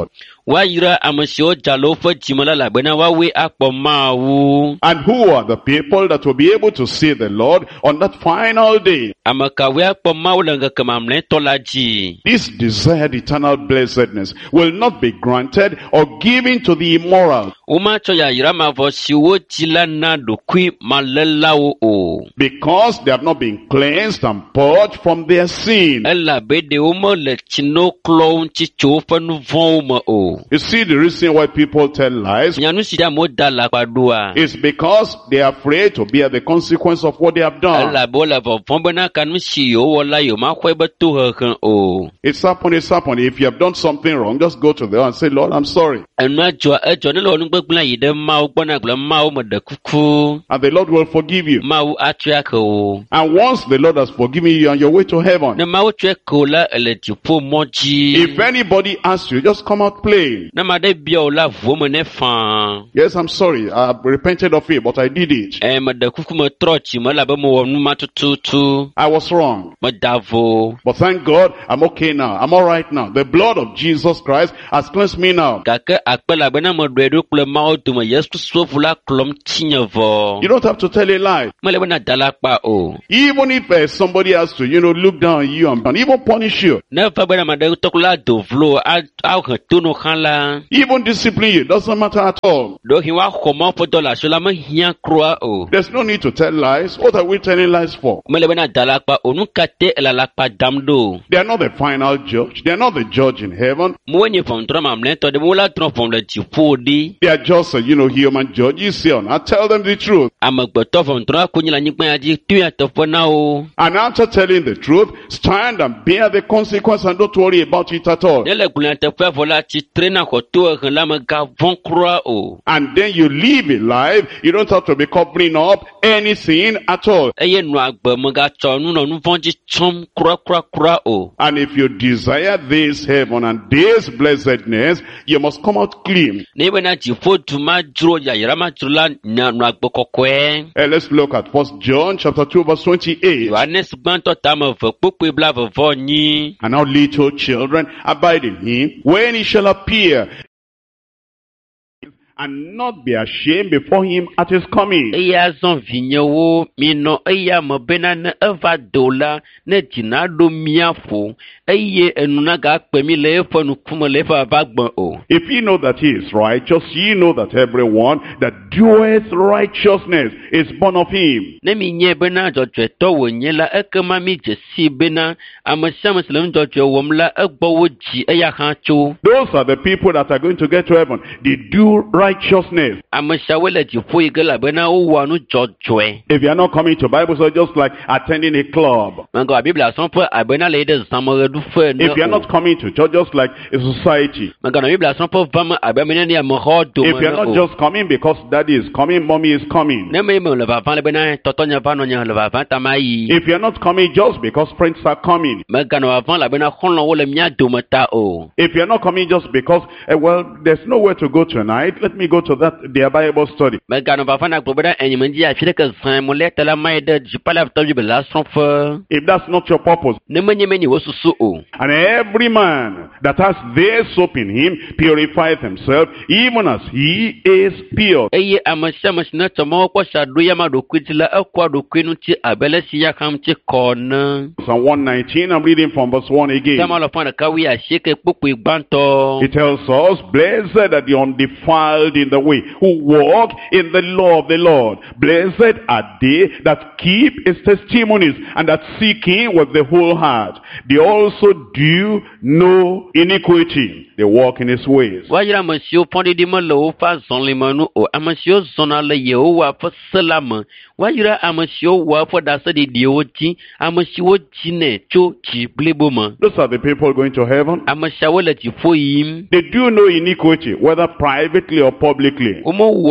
B: Wayira amasiwo jalo fa jimala la bena wawe akpo mawu.
A: And who are the people that will be able to see the Lord on that final day?
B: Amakawe akpo mawu langa kamamle tolaji.
A: This desired eternal blessedness will not be granted or given to the immoral.
B: Umacho ya yirama vosiwo jila na dokui malelawo o.
A: Because they have not been cleansed and purged from their sin.
B: Ela bede umo le chino klon chicho fanu voma o.
A: You see the reason why people tell lies?
B: Nyanu sida mo dala kwadua.
A: It's because they are afraid to bear the consequence of what they have done.
B: Ela bola vomba na kanu shiyo wala yo makwe betu hekan o.
A: It's happened. If you have done something wrong, just go to them and say, Lord, I'm sorry.
B: And the
A: Lord will forgive you. And once the Lord has forgiven you, you're on your way to heaven. If anybody asks you, just come out plain. Yes, I'm sorry. I've repented of it, but I did it. I was wrong. But thank God, I'm okay now. I'm all right now. The blood of Jesus Christ has cleansed me now. You don't have to tell a lie. Even if somebody has to, look down on you and even punish you. Even discipline you, doesn't matter at all. There's no need to tell lies. What are we telling lies for? They are not the final judge. They are not the judge in heaven. They are just human judges here. I tell them the truth. And after telling the truth, stand and bear the consequence and don't worry about it at all. And then you live a life. You don't have to be covering up anything at all. And if you desire this heaven and this blessedness, you must come out clean. Let's look at 1 John chapter 2 verse 28. And now little children, abide in him when he shall appear, and not be ashamed before him at his coming. If ye know that he is righteous, ye know that everyone that doeth righteousness is born of him. Those are the people that are going to get to heaven. They do righteousness. If you are not coming to Bible study, just like attending a club. If you are not coming to church, just like a society. If you are not just coming because daddy is coming, mommy is coming. If you are not coming just because friends are coming. If you are not coming just because, there's nowhere to go tonight, let me go to their Bible study. If that's not your purpose. And every man that has this hope in him purifieth himself, even as he is pure. Psalm 119, I'm reading from verse 1 again. It tells us, blessed are the undefiled in the way, who walk in the law of the Lord. Blessed are they that keep his testimonies, and that seek him with the whole heart. They also do no iniquity. They walk in his ways. Those are the people going to heaven. They do no iniquity, whether privately or or publicly.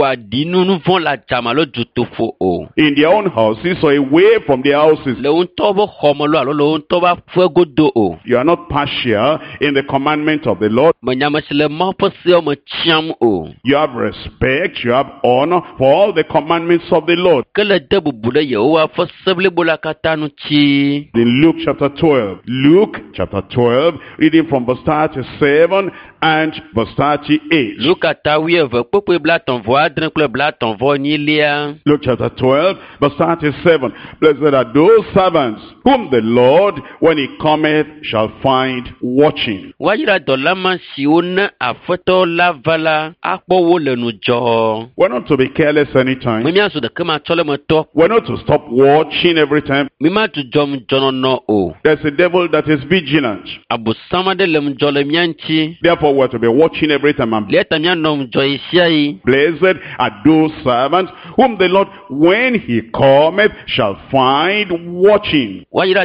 A: In their own houses or away from their houses. You are not partial in the commandment of the Lord. You have respect, you have honor for all the commandments of the Lord. In Luke chapter 12. Luke chapter 12, reading from verse 37 and verse 38. Luke chapter 12, verse 37. Blessed are those servants whom the Lord, when he cometh, shall find watching. We're not to be careless anytime. We're not to stop watching every time. There's a devil that is vigilant. Therefore, we're to be watching every time. Blessed are those servants whom the Lord, when he cometh, shall find watching.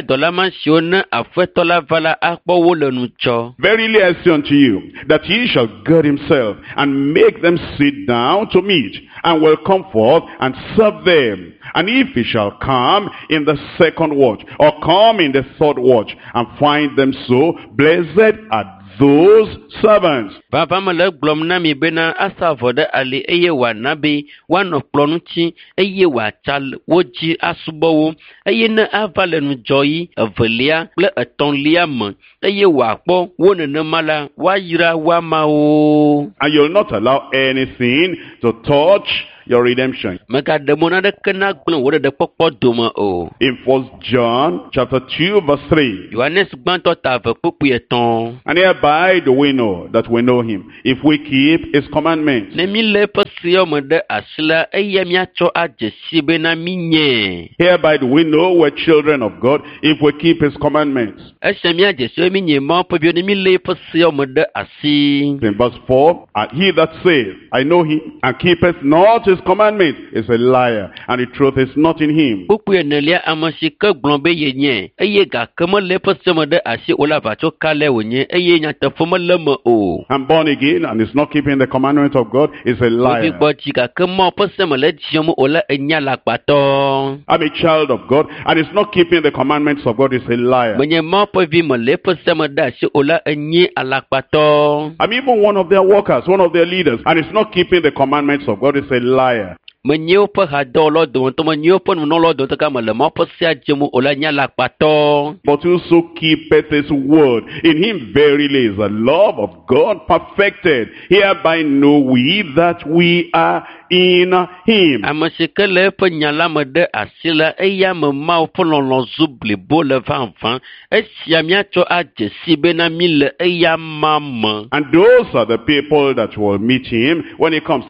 A: Verily I say unto you, that he shall gird himself and make them sit down to meat, and will come forth and serve them. And if he shall come in the second watch, or come in the third watch, and find them so, blessed are those servants. And you'll not allow anything to touch your redemption. In 1 John chapter 2 verse 3. And hereby do we know that we know him, if we keep his commandments. Hereby do we know we're children of God, if we keep his commandments. In verse 4, and he that saith, I know him, and keepeth not his commandments, is a liar, and the truth is not in him. I'm born again, and is not keeping the commandments of God, is a liar. I'm a child of God, and is not keeping the commandments of God, is a liar. I'm even one of their workers, one of their leaders, and is not keeping the commandments of God, is a liar. But whoso keepeth his word, in him verily is the love of God perfected. Hereby know we that we are in him. And those are the people that will meet him when he comes.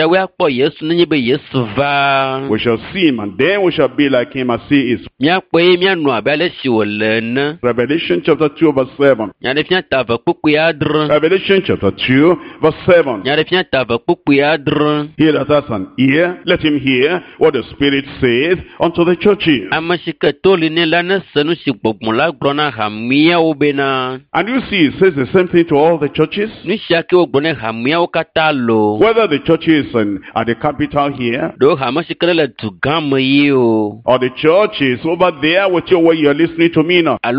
A: We shall see him, and then we shall be like him as he is. Revelation chapter 2 verse 7. Revelation chapter 2 verse 7. He that has an ear, let him hear what the Spirit saith unto the churches. And you see, it says the same thing to all the churches. Whether the church is at the capital here, or the church is over there with you where you're listening to me now.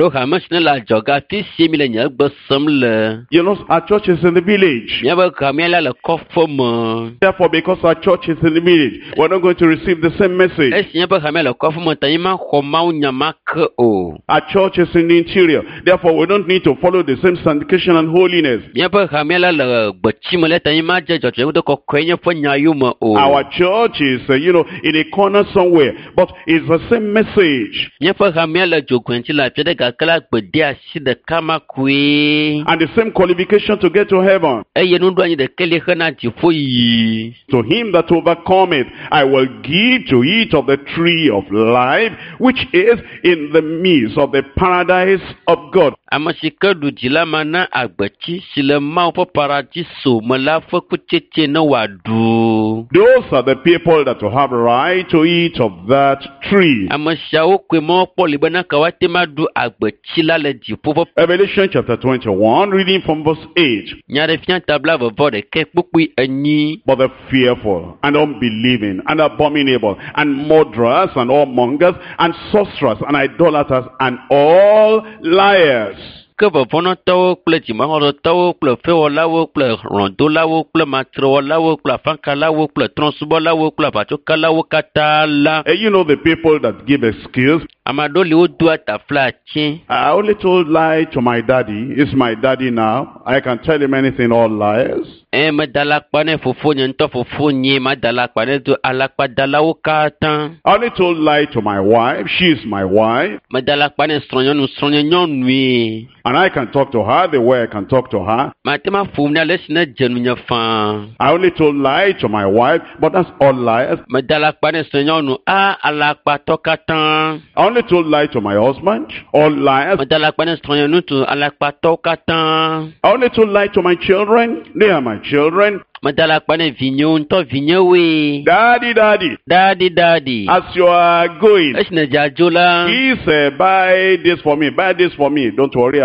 A: You know, our church is in the village. Therefore, because our church is in the village, we're not going to receive the same message. Our church is in the interior. Therefore, we don't need to follow the same sanctification and holiness. Our church is, in a corner somewhere, but it's the same message. And the same qualification to get to heaven. To him that overcometh, I will give to eat of the tree of life, which is in the midst of the paradise of God.
B: lo.
A: Those are the people that will have right to eat of that tree.
B: Amasiawo kwe mo po libana kawate madu agbechila le dipo.
A: Revelation chapter 21, reading from verse 8.
B: Nyare fian tabla vovo de ke pukui enyi.
A: But the fearful and unbelieving and abominable and murderers and whoremongers and sorcerers and idolaters and all liars.
B: Que vovono tawo kple jimahoro tawo kple fewolawo kple rondolawo kple matrewolawo kple afankalawo kple trɔ̃subɔlawo kple aʋatsokalawo katã la.
A: You know the people that give excuse.
B: Amado li wo do atafla atsi.
A: I only told lie to my daddy. It's my daddy now. I can tell him anything, all liars.
B: Medalakpa ne fofo nye ŋutɔ fofo nye madalakpa ne do alakpadalawo katã.
A: I only told lie to my wife. She is my wife.
B: Medalakpa ne srɔ̃nyɔnue.
A: And I can talk to her the way I can talk to her.
B: Matema fum ne ale si ne dzenu nye fãa.
A: I only told lie to my wife, but that's all liars.
B: Medalakpa ne srɔ̃nyɔnu alakpatɔ katã.
A: I only told lie to my husband, all liars.
B: Medalakpa ne srɔ̃nyɔnu tu alakpatɔ katã.
A: I only told lie to my children. They are my children.
B: Medalakpa ne vinyewo ŋutɔ vinyewoe.
A: Daddy, daddy.
B: Daddy, daddy.
A: As you are going,
B: Esi ne dzadzo la.
A: please buy this for me. Buy this for me. Don't worry.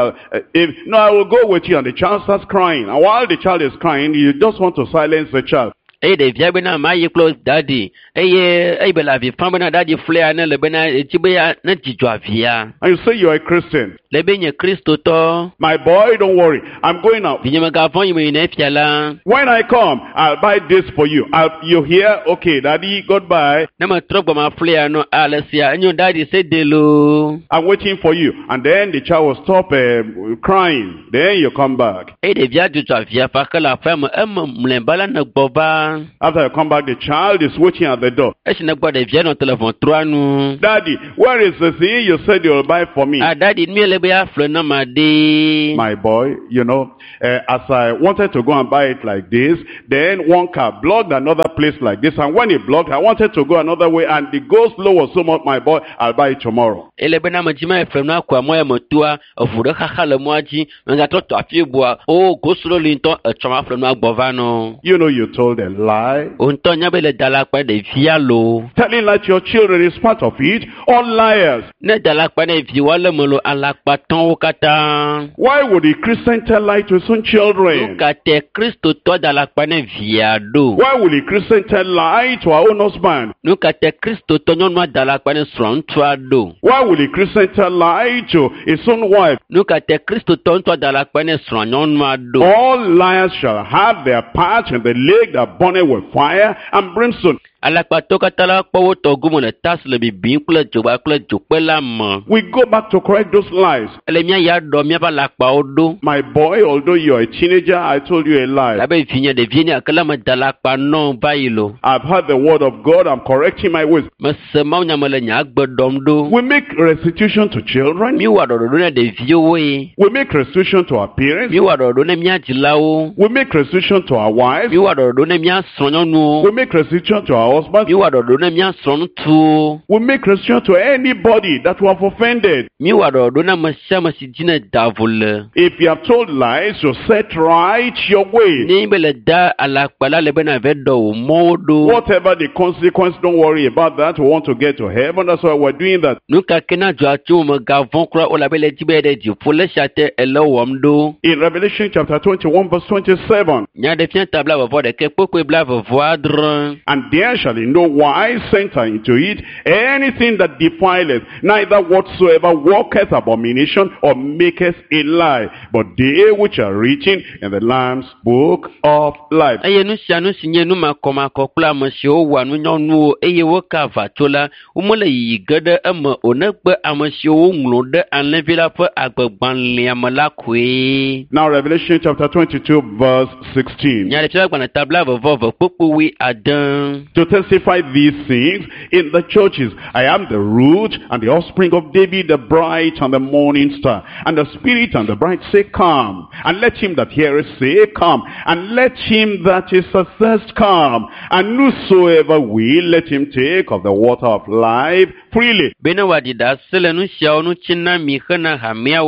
A: I will go with you. And the child starts crying. And while the child is crying, you just want to silence the child.
B: Eye ɖevia bena ma yi kple dadi eye be le avi fam bena dadi flea ne le bena etsi be ne dzidzɔ avia.
A: And you say you are a Christian.
B: Le be nye kristotɔ.
A: My boy, don't worry. I'm going out.
B: Vinyemegavɔ yi me yina efia la.
A: When I come, I'll buy this for you. You hear? Okay, daddy, goodbye.
B: Ne me trɔ gbɔma flea no ale sia enyo dadi se de lo.
A: I'm waiting for you. And then the child will stop crying. Then you come back.
B: Eye ɖevia dzidzɔ avia fa ke le aƒea me mlɔeba la ne gbɔ va.
A: After you come back, the child is waiting at the door.
B: Esi ne gbɔ ɖevia nɔ telefon trɔa nu.
A: Daddy, where is the thing you said you'll buy for me?
B: Dadi nu le be afle na ma de.
A: My boy, as I wanted to go and buy it like this, then one car blocked another place like this. And when it blocked, I wanted to go another way, and the go-slow was so much, my boy, I'll buy it tomorrow.
B: Ele be na me dzi me efle nu akɔ amɔ ya me toa eʋu ɖe xaxa le mɔa dzi megatrɔ tɔ afi bua go-slow li ŋutɔ etsɔ ma ƒle nu agbɔ va nɔ.
A: You know you told a lie.
B: O ŋutɔ nya be le dalakpa ɖevia lo.
A: Telling that your children is part of it, all liars.
B: Ne dalakpa ne viwa le me lo alakpatɔwo katã.
A: Why would a Christian tell lie to his own children?
B: Nu ka te kristotɔ dalakpa ne via ɖo.
A: Why would a Christian tell lie to our own husband?
B: Nu ka te kristotɔ nyɔnua dalakpa ne srɔ̃ ŋutsua ɖo.
A: Why would a Christian tell lie to his own wife?
B: Nu ka te kristotɔ ŋutsua dalakpa ne srɔ̃ nyɔnua ɖo.
A: All liars shall have their part in the lake that burneth with fire and brimstone.
B: Alakpatɔ katã la kpɔ wo tɔ gome le tasi le bibim kple dzogba kple dzokpe la me.
A: We go back to correct those lies.
B: Ele mía ya ɖɔ míaƒe alakpawo ɖo.
A: My boy, although you are a teenager, I told you a lie.
B: Labe vinye ɖevie nye akela me da alakpa nɔ va yi lo.
A: I've heard the word of God. I'm correcting my ways.
B: Mese mawu nya me le nye agbe ɖɔm ɖo.
A: We make restitution to children.
B: Mi wɔ ɖɔɖɔɖo ne ɖeviwoe.
A: We make restitution to our parents.
B: Mi wɔ ɖɔɖɔɖo ne mía dzilawo.
A: We make restitution to our wives.
B: Mi wɔ ɖɔɖɔɖo ne mía srɔ̃nyɔnuwo.
A: We make restitution to our husbands.
B: Mi wɔ ɖɔɖɔɖo ne mía srɔ̃ŋutsuwo.
A: We make restitution to anybody that we have offended.
B: Mi wɔ ɖɔɖɔɖo ne ame sia ame si dzi ne da vo le.
A: If you have told lies, you set right your way.
B: Ne be le da alakpa la le be na ve ɖɔ wo mɔwo ɖo.
A: Whatever the consequence, don't worry about that. We want to get to heaven. That's why we're doing that.
B: Nu ka ke na dzɔ atsi wo me gavɔ kura o la be le dzi be ɖe dziƒo le sia te ele wɔm ɖo.
A: In Revelation chapter 21 verse 27.
B: Nya ɖe fia tabla vɔvɔ ɖeke kpekpe bla vɔvɔ adre.
A: And there shall in no wise enter into it anything that defileth, neither whatsoever worketh abomination or maketh a lie, but they which are written in the Lamb's book of life.
B: Eye nu sia nu si nye nu makɔmakɔ kple ame siwo wɔa nu nyɔnuwo eye woka aʋatso la womele yiyi ge ɖe eme o negbe ame siwo woŋlɔ ɖe alẽvi la ƒe agbegbalẽa me la koe.
A: Now Revelation chapter 22 verse 16.
B: Nya ɖe fia gbalẽ tabla vɔvɔ kpekpe 10.
A: To testify these things in the churches, I am the root and the offspring of David, the bright and the morning star. And the Spirit and the bride say, come. And let him that heareth say, come. And let him that is athirst come. And whosoever will, let him take of the water of life freely.
B: Bena wadida sele nu siawo nu tsi na mi hena hameawo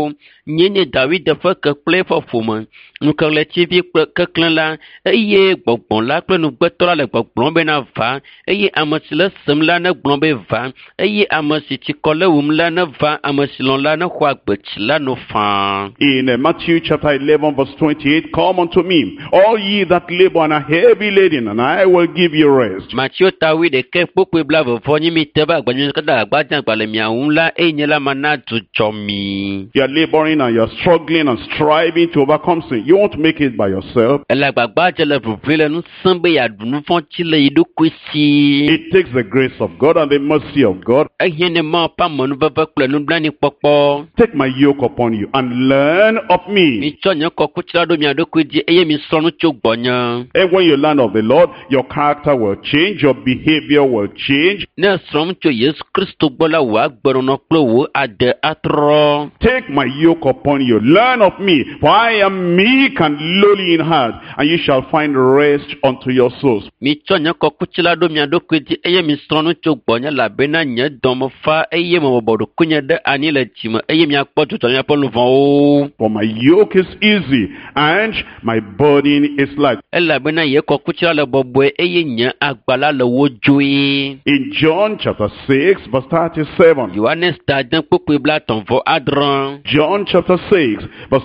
B: Nye David ƒe kekple ƒe ƒome. Nukeɣletivi kple keklẽ la, eye gbɔgbɔ la kple nugbetɔ la le gbɔgblɔm bena va, eye ame si le sem la negblɔ be va, eye ame si tsikɔ le wum la neva, ame si lɔ̃ la nexɔ agbetsi la no faa.
A: In Matthew chapter 11 verse 28, come unto me, all ye that labor and are heavy laden, and I will give you rest.
B: Matthieu tawi ɖeke kpokpoe blavevɔ nyi mi te be agbanyɔ kada agbadza gbale miawu la, eye nye la mana dzudzɔ mi.
A: You are laboring and you are struggling and striving to overcome sin. You won't make it by yourself.
B: Ele agbagba le ʋuʋli le nu sem be yeaɖu nu vɔ̃ tsi le yi ɖokui si.
A: It takes the grace of God and the mercy of God.
B: Ehiã ne Mawu ƒe amenuveve kple nublanuikpɔkpɔ.
A: Take my yoke upon you and learn of me.
B: Mitsɔ nye kɔkutsi la ɖo mia ɖokui dzi eye misrɔ̃ nu tso gbɔnye.
A: And when you learn of the Lord, your character will change, your behavior will change.
B: Ne srɔ̃m tso Yesu Kristo gbɔ la, wò agbenɔnɔ kple wò ade atrɔ.
A: Take my yoke upon you. Learn of me, for I am meek and lowly in heart, and you shall find rest unto your souls.
B: Mitsɔ nye kɔkutsi la ɖo mia ɖokui dzi eye misrɔ̃ nu tso gbɔnye elabena nye dɔ me fa eye mebɔbɔ ɖokuinye ɖe anyi le dzime eye miakpɔ dzudzɔ miaƒe nu vɔ̃wo.
A: For my yoke is easy and my burden is light.
B: Elabena ye kɔkutsi la le bɔbɔe eye nye agba la le wodzoe.
A: In John chapter 6 verse 37.
B: Yohanes tade kpokpoe blatɔ̃vɔ adre.
A: John chapter 6 verse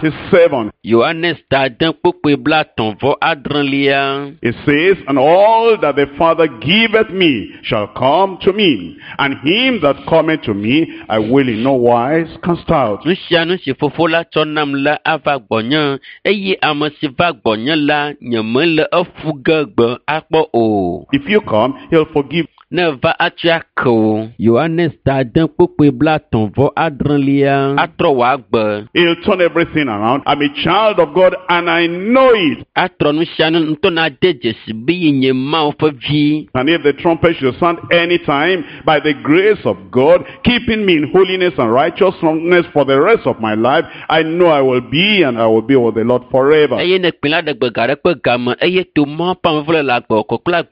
A: 37.
B: Yohanes tade kpokpoe blatɔ̃vɔ adrelia.
A: It says, and all that the Father giveth me shall come to me, and him that cometh to me I will in no wise cast out.
B: Nu sia nu si Fofo la tsɔ nam la ava gbɔnye, eye ame si va gbɔnye la nyemele efu ge gbe akpɔ o.
A: If you come, he'll forgive.
B: Ne va atsi ake o. Yohanes tade kpokpoe blatɔ̃vɔ adrelia. Atrɔ wò agbe.
A: He'll turn everything around. I'm a child of God and I know it.
B: Atrɔ nu sia nu ŋutɔ na de dzesi be yi nye Mawu ƒe vi.
A: And if the trumpet should sound any time, by the grace of God, keeping me in holiness and righteousness for the rest of my life, I know I will be and I will be with the Lord forever.
B: Eye ne kpẽ la ɖe gbe ga ɖe kpe game eye to Mawu ƒe ame le agbɔ kɔ kple